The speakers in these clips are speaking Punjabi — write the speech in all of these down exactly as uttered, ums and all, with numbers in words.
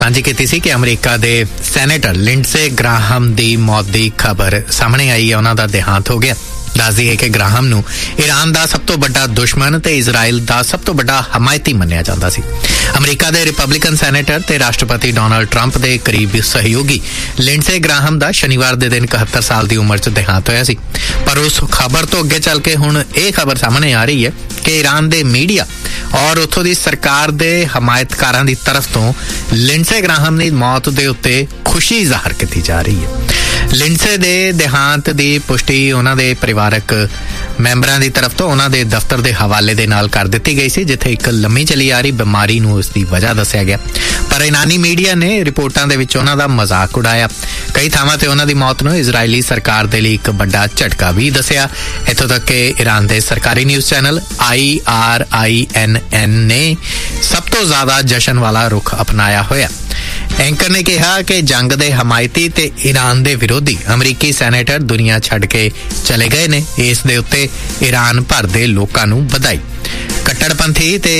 ਸਾਂਝੀ ਕੀਤੀ ਸੀ ਕਿ ਅਮਰੀਕਾ ਦੇ ਸੈਨੇਟਰ ਲਿੰਡਸੇ ਗ੍ਰਾਹਮ ਦੀ ਮੌਤ ਦੀ ਖਬਰ ਸਾਹਮਣੇ ਆਈ ਹੈ। ਉਹਨਾਂ ਦਾ ਦੇਹਾਂਤ ਹੋ ਗਿਆ। ਦੱਸ ਦਈਏ ਕਿ ਗ੍ਰਾਹਮ ਨੂੰ ਈਰਾਨ ਦਾ ਸਭ ਤੋਂ ਵੱਡਾ ਦੁਸ਼ਮਣ ਤੇ ਇਜ਼ਰਾਈਲ ਦਾ ਸਭ ਤੋਂ ਵੱਡਾ ਹਮਾਇਤੀ ਮੰਨਿਆ ਜਾਂਦਾ ਸੀ। ਅਮਰੀਕਾ ਦੇ ਰਿਪਬਲਿਕਨ ਸੈਨੇਟਰ ਤੇ ਰਾਸ਼ਟਰਪਤੀ ਡੋਨਾਲਡ ਟਰੰਪ ਦੇ ਕਰੀਬੀ ਸਹਿਯੋਗੀ ਲਿੰਡਸੇ ਗ੍ਰਾਹਮ ਦਾ ਸ਼ਨੀਵਾਰ ਦੇ ਦਿਨ ਇਕਹੱਤਰ ਸਾਲ ਦੀ ਉਮਰ 'ਚ ਦੇਹਾਂਤ ਹੋਇਆ ਸੀ। ਪਰ ਉਸ ਖਬਰ ਤੋਂ ਅੱਗੇ ਚੱਲ ਕੇ ਹੁਣ ਇਹ ਖਬਰ ਸਾਹਮਣੇ ਆ ਰਹੀ ਹੈ ਕਿ ਈਰਾਨ ਦੇ ਮੀਡੀਆ ਔਰ ਉੱਥੋਂ ਦੀ ਸਰਕਾਰ ਦੇ ਹਮਾਇਤਕਾਰਾਂ ਦੀ ਤਰਫ ਤੋਂ ਲਿੰਡਸੇ ਗ੍ਰਾਹਮ ਦੀ ਮੌਤ ਦੇ ਉੱਤੇ ਖੁਸ਼ੀ ਜ਼ਾਹਰ ਕੀਤੀ ਜਾ ਰਹੀ ਹੈ। ਲਿੰਡਸੇ ਦੇ ਦੇਹਾਂਤ ਦੀ ਪੁਸ਼ਟੀ ਉਹਨਾਂ ਦੇ ਪਰਿਵਾਰਕ ਮੈਂਬਰਾਂ ਦੀ ਤਰਫ ਤੋਂ ਉਹਨਾਂ ਦੇ ਦਫ਼ਤਰ ਦੇ ਹਵਾਲੇ ਦੇ ਨਾਲ ਕਰ ਦਿੱਤੀ ਗਈ ਸੀ, ਜਿੱਥੇ ਇੱਕ ਲੰਮੀ ਚਲੀ ਆ ਰਹੀ ਬਿਮਾਰੀ ਨੂੰ ਉਸ ਦੀ ਵਜ੍ਹਾ ਦੱਸਿਆ ਗਿਆ। ਪਰ ਇਰਾਨੀ ਮੀਡੀਆ ਨੇ ਰਿਪੋਰਟਾਂ ਦੇ ਵਿੱਚ ਉਹਨਾਂ ਦਾ ਮਜ਼ਾਕ ਉਡਾਇਆ। ਕਈ ਥਾਵਾਂ ਤੇ ਉਹਨਾਂ ਦੀ ਮੌਤ ਨੂੰ ਇਜ਼ਰਾਈਲੀ ਸਰਕਾਰ ਦੇ ਲਈ ਇੱਕ ਵੱਡਾ ਝਟਕਾ ਵੀ ਦੱਸਿਆ। ਇੱਥੋਂ ਤੱਕ ਕਿ ਈਰਾਨ ਦੇ ਸਰਕਾਰੀ news channel I R I ਐਨ ਐਨ ਨੇ ਸਭ ਤੋਂ ਜ਼ਿਆਦਾ ਜਸ਼ਨ ਵਾਲਾ ਰੁਖ ਅਪਣਾਇਆ ਹੋਇਆ। ਐਂਕਰ ਨੇ ਕਿਹਾ ਕਿ ਜੰਗ ਦੇ ਹਮਾਇਤੀ ਤੇ ਈਰਾਨ ਦੇ ਵਿਰੋਧੀ ਅਮਰੀਕੀ ਸੈਨੇਟਰ ਦੁਨੀਆ ਛੱਡ ਕੇ ਚਲੇ ਗਏ ਨੇ। ਇਸ ਦੇ ਉੱਤੇ ਈਰਾਨ ਭਰ ਦੇ ਲੋਕਾਂ ਨੂੰ ਵਧਾਈ। ਕੱਟੜਪੰਥੀ ਤੇ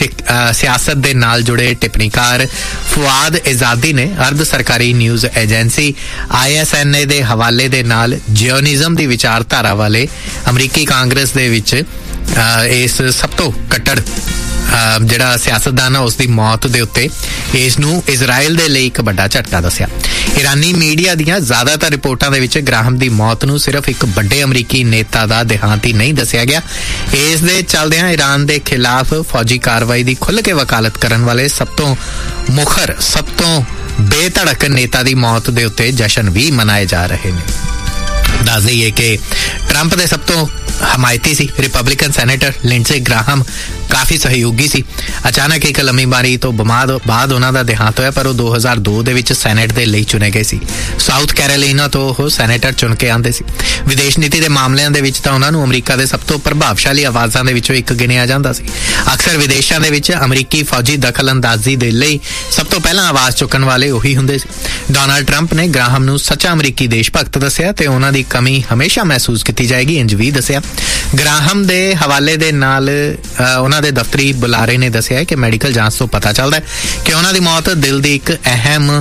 ਸਿਆਸਤ ਦੇ ਨਾਲ ਜੁੜੇ ਟਿੱਪਣੀਕਾਰ ਫੁਆਦ ਇਜ਼ਾਦੀ ਨੇ ਅਰਧ ਸਰਕਾਰੀ news agency I S N ਏ ਦੇ ਹਵਾਲੇ ਦੇ ਨਾਲ ਜਿਓਨਿਜ਼ਮ ਦੀ ਵਿਚਾਰਧਾਰਾ ਵਾਲੇ ਅਮਰੀਕੀ ਕਾਂਗਰਸ ਦੇ ਵਿੱਚ ਇਸ ਸਭ ਤੋਂ ਕੱਟੜ ਜਿਹੜਾ ਸਿਆਸਤਦਾਨ ਆ ਉਸ ਦੀ ਮੌਤ ਦੇ ਉੱਤੇ ਇਸ ਨੂੰ ਇਜ਼ਰਾਈਲ ਦੇ ਲਈ ਇੱਕ ਵੱਡਾ ਝਟਕਾ ਦੱਸਿਆ। ਈਰਾਨੀ ਮੀਡੀਆ ਦੀਆਂ ਜ਼ਿਆਦਾਤਰ ਰਿਪੋਰਟਾਂ ਦੇ ਵਿੱਚ ਗ੍ਰਾਹਮ ਦੀ ਮੌਤ ਨੂੰ ਸਿਰਫ ਇੱਕ ਵੱਡੇ ਅਮਰੀਕੀ ਨੇਤਾ ਦਾ ਦੇਹਾਂਤ ਹੀ ਨਹੀਂ ਦੱਸਿਆ ਗਿਆ। ਇਸ ਦੇ ਚੱਲਦਿਆਂ ਈਰਾਨ ਦੇ ਖਿਲਾਫ ਫੌਜੀ ਕਾਰਵਾਈ ਦੀ ਖੁੱਲ੍ਹ ਕੇ ਵਕਾਲਤ ਕਰਨ ਵਾਲੇ ਸਭ ਤੋਂ ਮੁਖਰ ਸਭ ਤੋਂ ਬੇਧੜਕ ਨੇਤਾ ਦੀ ਮੌਤ ਦੇ ਉੱਤੇ ਜਸ਼ਨ ਵੀ ਮਨਾਏ ਜਾ ਰਹੇ ਨੇ। ਦੱਸ ਦਈਏ ਕਿ ਟਰੰਪ ਦੇ ਸਭ ਤੋਂ ਹਮਾਇਤੀ ਸੀ ਰਿਪਬਲਿਕਨ ਸੈਨੇਟਰ ਲਿੰਡਸੇ ਗ੍ਰਾਹਮ ਕਾਫੀ ਸਹਿਯੋਗੀ ਸੀ। ਅਚਾਨਕ ਇੱਕ ਲੰਮੀ ਬਿਮਾਰੀ ਤੋਂ ਬਾਅਦ ਉਹਨਾਂ ਦਾ ਦੇਹਾਂਤ ਹੋਇਆ, ਪਰ ਉਹ ਦੋ ਹਜ਼ਾਰ ਦੋ ਦੇ ਵਿੱਚ ਸੈਨੇਟ ਦੇ ਲਈ ਚੁਣੇ ਗਏ ਸੀ। ਸਾਊਥ ਕੈਰੋਲੀਨਾ ਤੋਂ ਉਹ ਸੈਨੇਟਰ ਚੁਣ ਕੇ ਆਉਂਦੇ ਸੀ। ਵਿਦੇਸ਼ ਨੀਤੀ ਦੇ ਮਾਮਲਿਆਂ ਦੇ ਵਿੱਚ ਤਾਂ ਉਹਨਾਂ ਨੂੰ ਅਮਰੀਕਾ ਦੇ ਸਭ ਤੋਂ ਪ੍ਰਭਾਵਸ਼ਾਲੀ ਆਵਾਜ਼ਾਂ ਦੇ ਵਿੱਚੋਂ ਇੱਕ ਗਿਣਿਆ ਜਾਂਦਾ ਸੀ। ਅਕਸਰ ਵਿਦੇਸ਼ਾਂ ਦੇ ਵਿੱਚ ਅਮਰੀਕੀ ਫੌਜੀ ਦਖਲ ਅੰਦਾਜ਼ੀ ਦੇ ਲਈ ਸਭ ਤੋਂ ਪਹਿਲਾਂ ਆਵਾਜ਼ ਚੁੱਕਣ ਵਾਲੇ ਉਹੀ ਹੁੰਦੇ ਸੀ। ਡੋਨਾਲਡ ਟਰੰਪ ਨੇ ਗ੍ਰਾਹਮ ਨੂੰ ਸੱਚਾ ਅਮਰੀਕੀ ਦੇਸ਼ ਭਗਤ ਦੱਸਿਆ ਤੇ ਉਹਨਾਂ ਦੀ ਕਮੀ ਹਮੇਸ਼ਾ ਮਹਿਸੂਸ ਕੀਤੀ ਜਾਏਗੀ, ਇੰਜ ਵੀ ਦੱਸਿਆ। ਗ੍ਰਾਹਮ ਦੇ ਹਵਾਲੇ ਦੇ ਨਾਲ ਉਹਨਾਂ ਦੇ ਦਫ਼ਤਰੀ ਬੁਲਾਰੇ ਨੇ ਦੱਸਿਆ ਕਿ ਮੈਡੀਕਲ ਜਾਂਚ ਤੋਂ ਪਤਾ ਚੱਲਦਾ ਕਿ ਉਹਨਾਂ ਦੀ ਮੌਤ ਦਿਲ ਦੀ ਇੱਕ ਅਹਿਮ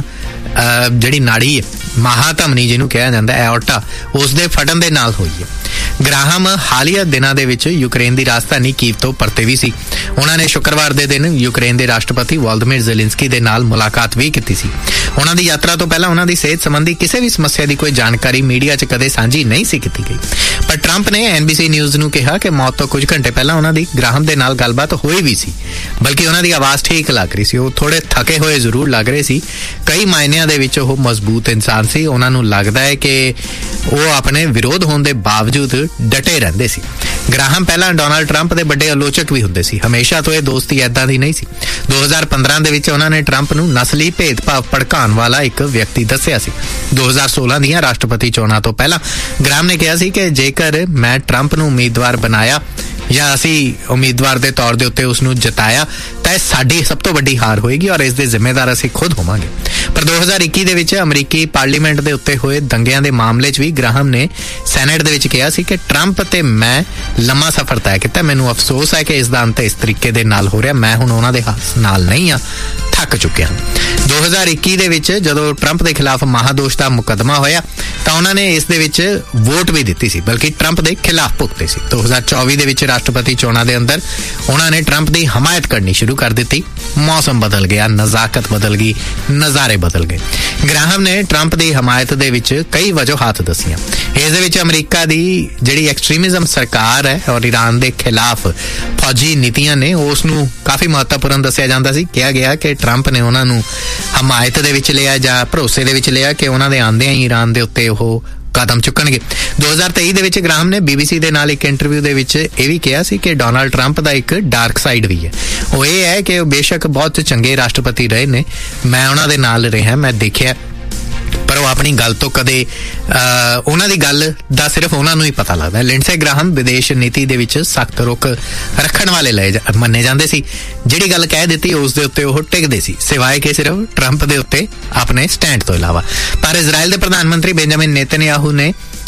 ਜਿਹੜੀ ਨਾੜੀ ਹੈ, ਮਹਾਧਮਨੀ ਜਿਹਨੂੰ ਕਿਹਾ ਜਾਂਦਾ ਐਓਰਟਾ, ਉਸ ਦੇ ਫਟਣ ਦੇ ਨਾਲ ਹੋਈ ਹੈ। ਗ੍ਰਾਹਮ ਹਾਲੀਆ ਦਿਨਾਂ ਦੇ ਵਿੱਚ ਯੂਕਰੇਨ ਦੀ ਰਾਜਧਾਨੀ ਕੀਵ ਤੋਂ ਪਰਤੇ ਵੀ ਸੀ। ਉਹਨਾਂ ਨੇ ਸ਼ੁੱਕਰਵਾਰ ਦੇ ਦਿਨ ਯੂਕਰੇਨ ਦੇ ਰਾਸ਼ਟਰਪਤੀ ਵੋਲੋਦੀਮੀਰ ਜ਼ੈਲੈਂਸਕੀ ਦੇ ਨਾਲ ਮੁਲਾਕਾਤ ਵੀ ਕੀਤੀ ਸੀ। ਉਹਨਾਂ ਦੀ ਯਾਤਰਾ ਤੋਂ ਪਹਿਲਾਂ ਉਹਨਾਂ ਦੀ ਸਿਹਤ ਸੰਬੰਧੀ ਕਿਸੇ ਵੀ ਸਮੱਸਿਆ ਦੀ ਕੋਈ ਜਾਣਕਾਰੀ ਮੀਡੀਆ 'ਚ ਕਦੇ ਸਾਂਝੀ ਨਹੀਂ ਸੀ ਕੀਤੀ ਗਈ। ਪਰ ਟਰੰਪ ਨੇ ਐਨ ਬੀ ਸੀ ਨਿਊਜ਼ ਨੂੰ ਕਿਹਾ ਕਿ ਮੌਤ ਤੋਂ ਕੁਝ ਘੰਟੇ ਪਹਿਲਾਂ ਉਹਨਾਂ ਦੀ ਗ੍ਰਾਹਮ ਦੇ ਨਾਲ ਗੱਲਬਾਤ ਹੋਈ ਵੀ ਸੀ, ਬਲਕਿ ਉਹਨਾਂ ਦੀ ਆਵਾਜ਼ ਠੀਕ ਲੱਗ ਰਹੀ ਸੀ। ਉਹ ਥੋੜੇ ਥਕੇ ਹੋਏ ਜ਼ਰੂਰ ਲੱਗ ਰਹੇ ਸੀ। ਕਈ ਮਾਇਨਿਆਂ ਦੇ ਵਿੱਚ ਉਹ ਮਜ਼ਬੂਤ ਇਨਸਾਨ ਸੀ। ਉਹਨਾਂ ਨੂੰ ਲੱਗਦਾ ਹੈ ਕਿ ਉਹ ਆਪਣੇ ਵਿਰੋਧ ਹੋਣ ਦੇ ਬਾਵਜੂਦ ਡਟੇ ਰਹਿੰਦੇ ਸੀ। ਗ੍ਰਾਹਮ ਪਹਿਲਾਂ ਡੋਨਾਲਡ ਟਰੰਪ ਦੇ ਵੱਡੇ ਆਲੋਚਕ ਵੀ ਹੁੰਦੇ ਸੀ। ਹਮੇਸ਼ਾ ਤੋਂ ਇਹ ਦੋਸਤੀ ਏਦਾਂ ਦੀ ਨਹੀਂ ਸੀ। ਦੋ ਹਜ਼ਾਰ ਪੰਦਰਾਂ ਦੇ ਵਿੱਚ ਉਹਨਾਂ ਨੇ ਟਰੰਪ ਨੂੰ ਨਸਲੀ ਭੇਦਭਾਵ ਭੜਕਾਉਣ ਵਾਲਾ ਇੱਕ ਵਿਅਕਤੀ ਦੱਸਿਆ ਸੀ। ਦੋ ਹਜ਼ਾਰ ਸੋਲਾਂ ਦੀਆਂ ਰਾਸ਼ਟਰਪਤੀ ਚੋਣਾਂ ਤੋਂ ਪਹਿਲਾਂ ਗ੍ਰਾਹਮ ਨੇ ਕਿਹਾ ਸੀ ਕਿ ਜੇਕਰ ਮੈਂ ਟਰੰਪ ਨੂੰ ਉਮੀਦਵਾਰ ਬਣਾਇਆ ਜਾਂ ਅਸੀਂ ਉਮੀਦਵਾਰ ਦੇ ਤੌਰ ਦੇ ਉੱਤੇ ਉਸ ਨੂੰ ਜਿਤਾਇਆ ਤਾਂ ਇਹ ਸਾਡੀ ਸਭ ਤੋਂ ਵੱਡੀ ਹਾਰ ਹੋਏਗੀ ਔਰ ਇਸ ਦੇ ਜ਼ਿੰਮੇਦਾਰ ਅਸੀਂ ਖੁਦ ਹੋਵਾਂਗੇ। ਪਰ ਦੋ ਹਜ਼ਾਰ ਇੱਕੀ ਦੇ ਵਿੱਚ ਅਮਰੀਕੀ ਪਾਰਲੀਮੈਂਟ ਦੇ ਉੱਤੇ ਹੋਏ ਦੰਗਿਆਂ ਦੇ ਮਾਮਲੇ 'ਚ ਵੀ ਗ੍ਰਾਹਮ ਨੇ ਸੈਨੇਟ ਦੇ ਵਿੱਚ ਕਿਹਾ ਸੀ ਕਿ ਟਰੰਪ ਤੇ ਮੈਂ ਲੰਮਾ ਸਫ਼ਰ ਤੈਅ ਕੀਤਾ। ਮੈਨੂੰ ਅਫਸੋਸ ਹੈ ਕਿ ਇਸ ਦਾ ਅੰਤ ਇਸ ਤਰੀਕੇ ਦੇ ਨਾਲ ਹੋ ਰਿਹਾ। ਮੈਂ ਹੁਣ ਉਹਨਾਂ ਦੇ ਨਾਲ ਨਹੀਂ ਹਾਂ, ਥੱਕ ਚੁੱਕਿਆ ਹਾਂ। ਦੋ ਹਜ਼ਾਰ ਇੱਕੀ ਦੇ ਵਿੱਚ ਜਦੋਂ ਟਰੰਪ ਦੇ ਖਿਲਾਫ ਮਹਾਦੋਸ਼ ਦਾ ਮੁਕੱਦਮਾ ਹੋਇਆ ਤਾਂ ਉਹਨਾਂ ਨੇ ਇਸ ਦੇ ਵਿੱਚ ਵੋਟ ਵੀ ਦਿੱਤੀ ਸੀ, ਬਲਕਿ ਟਰੰਪ ਦੇ ਖਿਲਾਫ ਭੁਗਤੇ ਸੀ। ਦੋ ਹਜ਼ਾਰ ਚੌਵੀ ਦੇ ਵਿੱਚ ਰਾਸ਼ਟਰਪਤੀ ਚੋਣਾਂ ਦੇ ਅੰਦਰ ਉਹਨਾਂ ਨੇ ਟਰੰਪ ਦੀ ਹਮਾਇਤ ਕਰਨੀ ਸ਼ੁਰੂ ਕਰ ਦਿੱਤੀ। ਮੌਸਮ ਬਦਲ ਗਿਆ, ਨਜ਼ਾਕਤ ਬਦਲ ਗਈ, ਨਜ਼ਾਰੇ ਬਦਲ ਗਏ। ਗ੍ਰਾਹਮ ਨੇ ਟਰੰਪ ਦੀ ਹਮਾਇਤ ਦੇ ਵਿੱਚ ਕਈ ਵਜੂਹਾਤ ਦੱਸੀਆਂ। ਇਸ ਦੇ ਵਿੱਚ ਅਮਰੀਕਾ ਦੀ ਜਿਹੜੀ ਐਕਸਟ੍ਰੀਮਿਜ਼ਮ ਸਰਕਾਰ ਹੈ ਔਰ ਈਰਾਨ ਦੇ ਖਿਲਾਫ ਫੌਜੀ ਨੀਤੀਆਂ ਨੇ ਉਸ ਨੂੰ ਕਾਫੀ ਮਹੱਤਵਪੂਰਨ ਦੱਸਿਆ ਜਾਂਦਾ ਸੀ। ਕਿਹਾ ਗਿਆ ਕਿ ਟਰੰਪ ਨੇ ਉਹਨਾਂ ਨੂੰ ਹਮਾਇਤ ਦੇ ਵਿੱਚ ਲਿਆ ਜਾਂ ਭਰੋਸੇ ਦੇ ਵਿੱਚ ਲਿਆ ਕਿ ਉਹਨਾਂ ਦੇ ਆਉਂਦਿਆਂ ਹੀ ਈਰਾਨ ਦੇ ਉੱਤੇ ਉਹ ਕਦਮ ਚੁੱਕਣਗੇ। ਦੋ ਹਜ਼ਾਰ ਤੇਈ ਦੇ ਵਿੱਚ ਗ੍ਰਾਹਮ ਨੇ ਬੀ ਬੀ ਸੀ ਦੇ ਨਾਲ ਇੱਕ ਇੰਟਰਵਿਊ ਦੇ ਵਿੱਚ ਇਹ ਵੀ ਕਿਹਾ ਸੀ ਕਿ ਡੋਨਾਲਡ ਟਰੰਪ ਦਾ ਇੱਕ ਡਾਰਕ ਸਾਈਡ ਵੀ ਹੈ। ਉਹ ਇਹ ਹੈ ਕਿ ਉਹ ਬੇਸ਼ੱਕ ਬਹੁਤ ਚੰਗੇ ਰਾਸ਼ਟਰਪਤੀ ਰਹੇ ਨੇ, ਮੈਂ ਉਹਨਾਂ ਦੇ ਨਾਲ ਰਿਹਾ, ਮੈਂ ਦੇਖਿਆ, ਪਰ ਉਹ ਆਪਣੀ ਗੱਲ ਤੋਂ ਕਦੇ ਉਹਨਾਂ ਦੀ ਗੱਲ ਦਾ ਸਿਰਫ ਉਹਨਾਂ ਨੂੰ ਹੀ ਪਤਾ ਲੱਗਦਾ। ਲਿੰਡਸੇ ਗ੍ਰਾਹਮ ਵਿਦੇਸ਼ ਨੀਤੀ ਦੇ ਵਿੱਚ ਸਖਤ ਰੁਖ ਰੱਖਣ ਵਾਲੇ ਲਏ ਮੰਨੇ ਜਾਂਦੇ ਸੀ। ਜਿਹੜੀ ਗੱਲ ਕਹਿ ਦਿੱਤੀ ਉਸ ਦੇ ਉੱਤੇ ਉਹ ਟਿਕਦੇ ਸੀ, ਸਿਵਾਏ ਕਿ ਸਿਰਫ ਟਰੰਪ ਦੇ ਉੱਤੇ ਆਪਣੇ ਸਟੈਂਡ ਤੋਂ ਇਲਾਵਾ। ਪਰ ਇਜ਼ਰਾਈਲ ਦੇ ਪ੍ਰਧਾਨ ਮੰਤਰੀ ਬੈਂਜਾਮਿਨ ਨੇਤਨਯਾਹੂ ਨੇ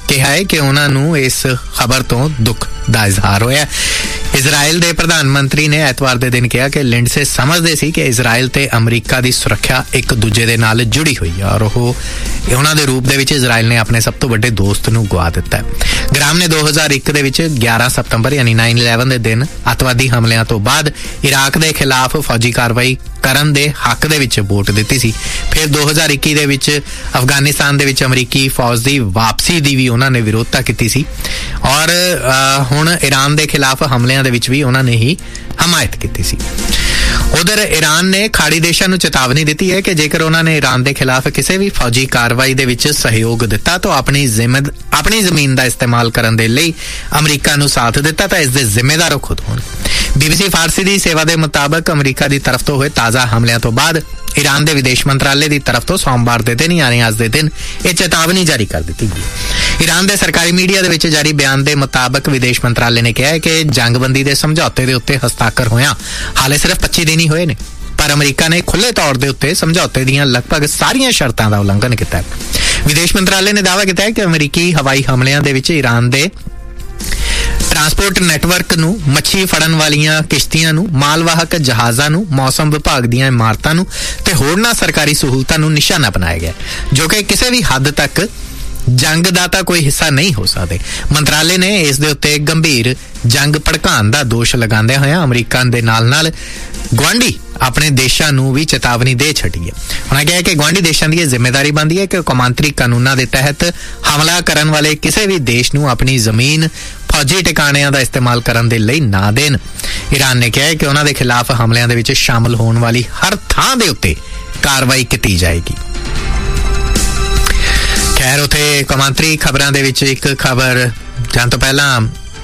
ਕਿਹਾ ਹੈ ਕਿ ਉਹਨਾਂ ਨੂੰ ਇਸ ਖਬਰ ਤੋਂ ਦੁੱਖ ਦਾ ਇਜ਼ਹਾਰ ਹੋਇਆ। ਇਜ਼ਰਾਈਲ ਦੇ ਪ੍ਰਧਾਨ ਮੰਤਰੀ ਨੇ ਐਤਵਾਰ ਦੇ ਦਿਨ ਕਿਹਾ ਕਿ ਲਿੰਡਸੇ ਸਮਝਦੇ ਸੀ ਕਿ ਇਜ਼ਰਾਈਲ ਤੇ ਅਮਰੀਕਾ ਦੀ ਸੁਰੱਖਿਆ ਇੱਕ ਦੂਜੇ ਦੇ ਨਾਲ ਜੁੜੀ ਹੋਈ ਹੈ ਔਰ ਉਹ ਉਹਨਾਂ ਦੇ ਰੂਪ ਦੇ ਵਿੱਚ ਇਜ਼ਰਾਈਲ ਨੇ ਆਪਣੇ ਸਭ ਤੋਂ ਵੱਡੇ ਦੋਸਤ ਨੂੰ ਗੁਆ ਦਿੱਤਾ ਹੈ। ਗ੍ਰਾਹਮ ਨੇ ਦੋ ਹਜ਼ਾਰ ਇੱਕ ਦੇ ਵਿੱਚ ਗਿਆਰਾਂ ਸਤੰਬਰ ਯਾਨੀ ਨਾਈਨ ਇਲੈਵਨ ਦੇ ਦਿਨ ਅੱਤਵਾਦੀ ਹਮਲਿਆਂ ਤੋਂ ਬਾਅਦ ਇਰਾਕ ਦੇ ਖਿਲਾਫ ਫੌਜੀ ਕਾਰਵਾਈ ਕਰਨ ਦੇ ਹੱਕ ਦੇ ਵਿੱਚ ਵੋਟ ਦਿੱਤੀ ਸੀ। ਫਿਰ ਦੋ ਹਜ਼ਾਰ ਇੱਕੀ ਦੇ ਵਿੱਚ ਅਫਗਾਨਿਸਤਾਨ ਦੇ ਵਿੱਚ ਅਮਰੀਕੀ ਫੌਜ ਦੀ ਵਾਪਸੀ ਦੀ ਵੀ ਉਹਨਾਂ ਨੇ ਵਿਰੋਧਤਾ ਕੀਤੀ ਸੀ ਔਰ ਹੁਣ ਈਰਾਨ ਦੇ ਖਿਲਾਫ ਹਮਲਿਆਂ ਦੇ ਵਿੱਚ ਵੀ ਉਹਨਾਂ ਨੇ ਹੀ ਹਮਾਇਤ ਕੀਤੀ ਸੀ। ਉਧਰ ਈਰਾਨ ਨੇ ਖਾੜੀ ਦੇਸ਼ਾਂ ਨੂੰ ਚੇਤਾਵਨੀ ਦਿੱਤੀ ਹੈ ਕਿ ਜੇਕਰ ਉਹਨਾਂ ਨੇ ਈਰਾਨ ਦੇ ਖਿਲਾਫ ਕਿਸੇ ਵੀ ਫੌਜੀ ਕਾਰਵਾਈ ਦੇ ਵਿੱਚ ਸਹਿਯੋਗ ਦਿੱਤਾ ਤਾਂ ਆਪਣੀ ਜ਼ਿੰਮੇਦ ਆਪਣੀ ਜ਼ਮੀਨ ਦਾ ਇਸਤੇਮਾਲ ਕਰਨ ਦੇ ਲਈ ਅਮਰੀਕਾ ਨੂੰ ਸਾਥ ਦਿੱਤਾ ਤਾਂ ਇਸ ਦੇ ਜ਼ਿੰਮੇਦਾਰ ਉਹ ਖੁਦ ਹੋਣ। ਬੀਬੀਸੀ ਫਾਰਸੀ ਦੀ ਸੇਵਾ ਦੇ ਮੁਤਾਬਕ ਅਮਰੀਕਾ ਦੀ ਤਰਫ ਤੋਂ ਹੋਏ ਤਾਜ਼ਾ ਹਮਲਿਆਂ ਤੋਂ ਬਾਅਦ ਈਰਾਨ ਦੇ ਵਿਦੇਸ਼ ਮੰਤਰਾਲੇ ਦੀ ਤਰਫ ਤੋਂ ਸੋਮਵਾਰ ਦੇ ਦਿਨ ਯਾਨੀ ਅੱਜ ਦੇ ਦਿਨ ਇਹ ਚੇਤਾਵਨੀ ਜਾਰੀ ਕਰ ਦਿੱਤੀ ਗਈ। ਈਰਾਨ ਦੇ ਸਰਕਾਰੀ ਮੀਡੀਆ ਦੇ ਵਿੱਚ ਜਾਰੀ ਬਿਆਨ ਦੇ ਮੁਤਾਬਕ ਵਿਦੇਸ਼ ਮੰਤਰਾਲੇ ਨੇ ਕਿਹਾ ਹੈ ਕਿ ਜੰਗਬੰਦੀ ਦੇ ਸਮਝੌਤੇ ਦੇ ਉੱਤੇ ਹਸਤਾਖਰ ਹੋਇਆ ਹਾਲੇ ਸਿਰਫ ਪੱਚੀ ਦਿਨ ਹੀ ਹੋਏ ਨੇ ਪਰ ਅਮਰੀਕਾ ਨੇ ਖੁੱਲ੍ਹੇ ਤੌਰ ਦੇ ਉੱਤੇ ਸਮਝੌਤੇ ਦੀਆਂ ਲਗਭਗ ਸਾਰੀਆਂ ਸ਼ਰਤਾਂ ਦਾ ਉਲੰਘਣ ਕੀਤਾ ਹੈ। ਵਿਦੇਸ਼ ਮੰਤਰਾਲੇ ਨੇ ਦਾਅਵਾ ਕੀਤਾ ਹੈ ਕਿ ਅਮਰੀਕੀ ਹਵਾਈ ਹਮਲਿਆਂ ਦੇ ਵਿੱਚ ਈਰਾਨ ਦੇ ਟਰਾਂਸਪੋਰਟ ਨੈਟਵਰਕ ਨੂੰ, ਮੱਛੀ ਫੜਨ ਵਾਲੀਆਂ ਕਿਸ਼ਤੀਆਂ ਨੂੰ, ਮਾਲਵਾਹਕ ਜਹਾਜ਼ਾਂ ਨੂੰ, ਮੌਸਮ ਵਿਭਾਗ ਦੀਆਂ ਇਮਾਰਤਾਂ ਨੂੰ ਤੇ ਹੋਰਨਾਂ ਸਰਕਾਰੀ ਸਹੂਲਤਾਂ ਨੂੰ ਨਿਸ਼ਾਨਾ ਬਣਾਇਆ ਗਿਆ ਜੋ ਕਿ ਕਿਸੇ ਵੀ ਹੱਦ ਤੱਕ ਜੰਗ ਦਾ ਤਾਂ ਕੋਈ ਹਿੱਸਾ ਨਹੀਂ ਹੋ ਸਕਦੇ। ਮੰਤਰਾਲੇ ਨੇ ਇਸ ਦੇ ਉੱਤੇ ਗੰਭੀਰ ਜੰਗ ਭੜਕਾਉਣ ਦਾ ਦੋਸ਼ ਲਗਾਉਂਦਿਆਂ ਹੋਇਆਂ ਅਮਰੀਕਾ ਦੇ ਨਾਲ ਨਾਲ ਗੁਆਂਢੀ ਆਪਣੇ ਦੇਸ਼ਾਂ ਨੂੰ ਵੀ ਚੇਤਾਵਨੀ ਦੇ ਛੱਡੀ ਹੈ। ਉਹਨਾਂ ਕਿਹਾ ਕਿ ਗੁਆਂਢੀ ਦੇਸ਼ਾਂ ਦੀ ਇਹ ਜ਼ਿੰਮੇਵਾਰੀ ਬਣਦੀ ਹੈ ਕਿ ਕੌਮਾਂਤਰੀ ਕਾਨੂੰਨਾਂ ਦੇ ਤਹਿਤ ਹਮਲਾ ਕਰਨ ਵਾਲੇ ਕਿਸੇ ਵੀ ਦੇਸ਼ ਨੂੰ ਆਪਣੀ ਜ਼ਮੀਨ ਫੌਜੀ ਟਿਕਾਣਿਆਂ ਦਾ ਇਸਤੇਮਾਲ ਕਰਨ ਦੇ ਲਈ ਨਾ ਦੇਣ। ਈਰਾਨ ਨੇ ਕਿਹਾ ਕਿ ਉਹਨਾਂ ਦੇ ਖਿਲਾਫ ਹਮਲਿਆਂ ਦੇ ਵਿੱਚ ਸ਼ਾਮਲ ਹੋਣ ਵਾਲੀ ਹਰ ਥਾਂ ਦੇ ਉੱਤੇ ਕਾਰਵਾਈ ਕੀਤੀ ਜਾਏਗੀ। ਖੈਰ ਉੱਥੇ ਕੌਮਾਂਤਰੀ ਖਬਰਾਂ ਦੇ ਵਿੱਚ ਇੱਕ ਖਬਰ ਜਾਣ ਤੋਂ ਪਹਿਲਾਂ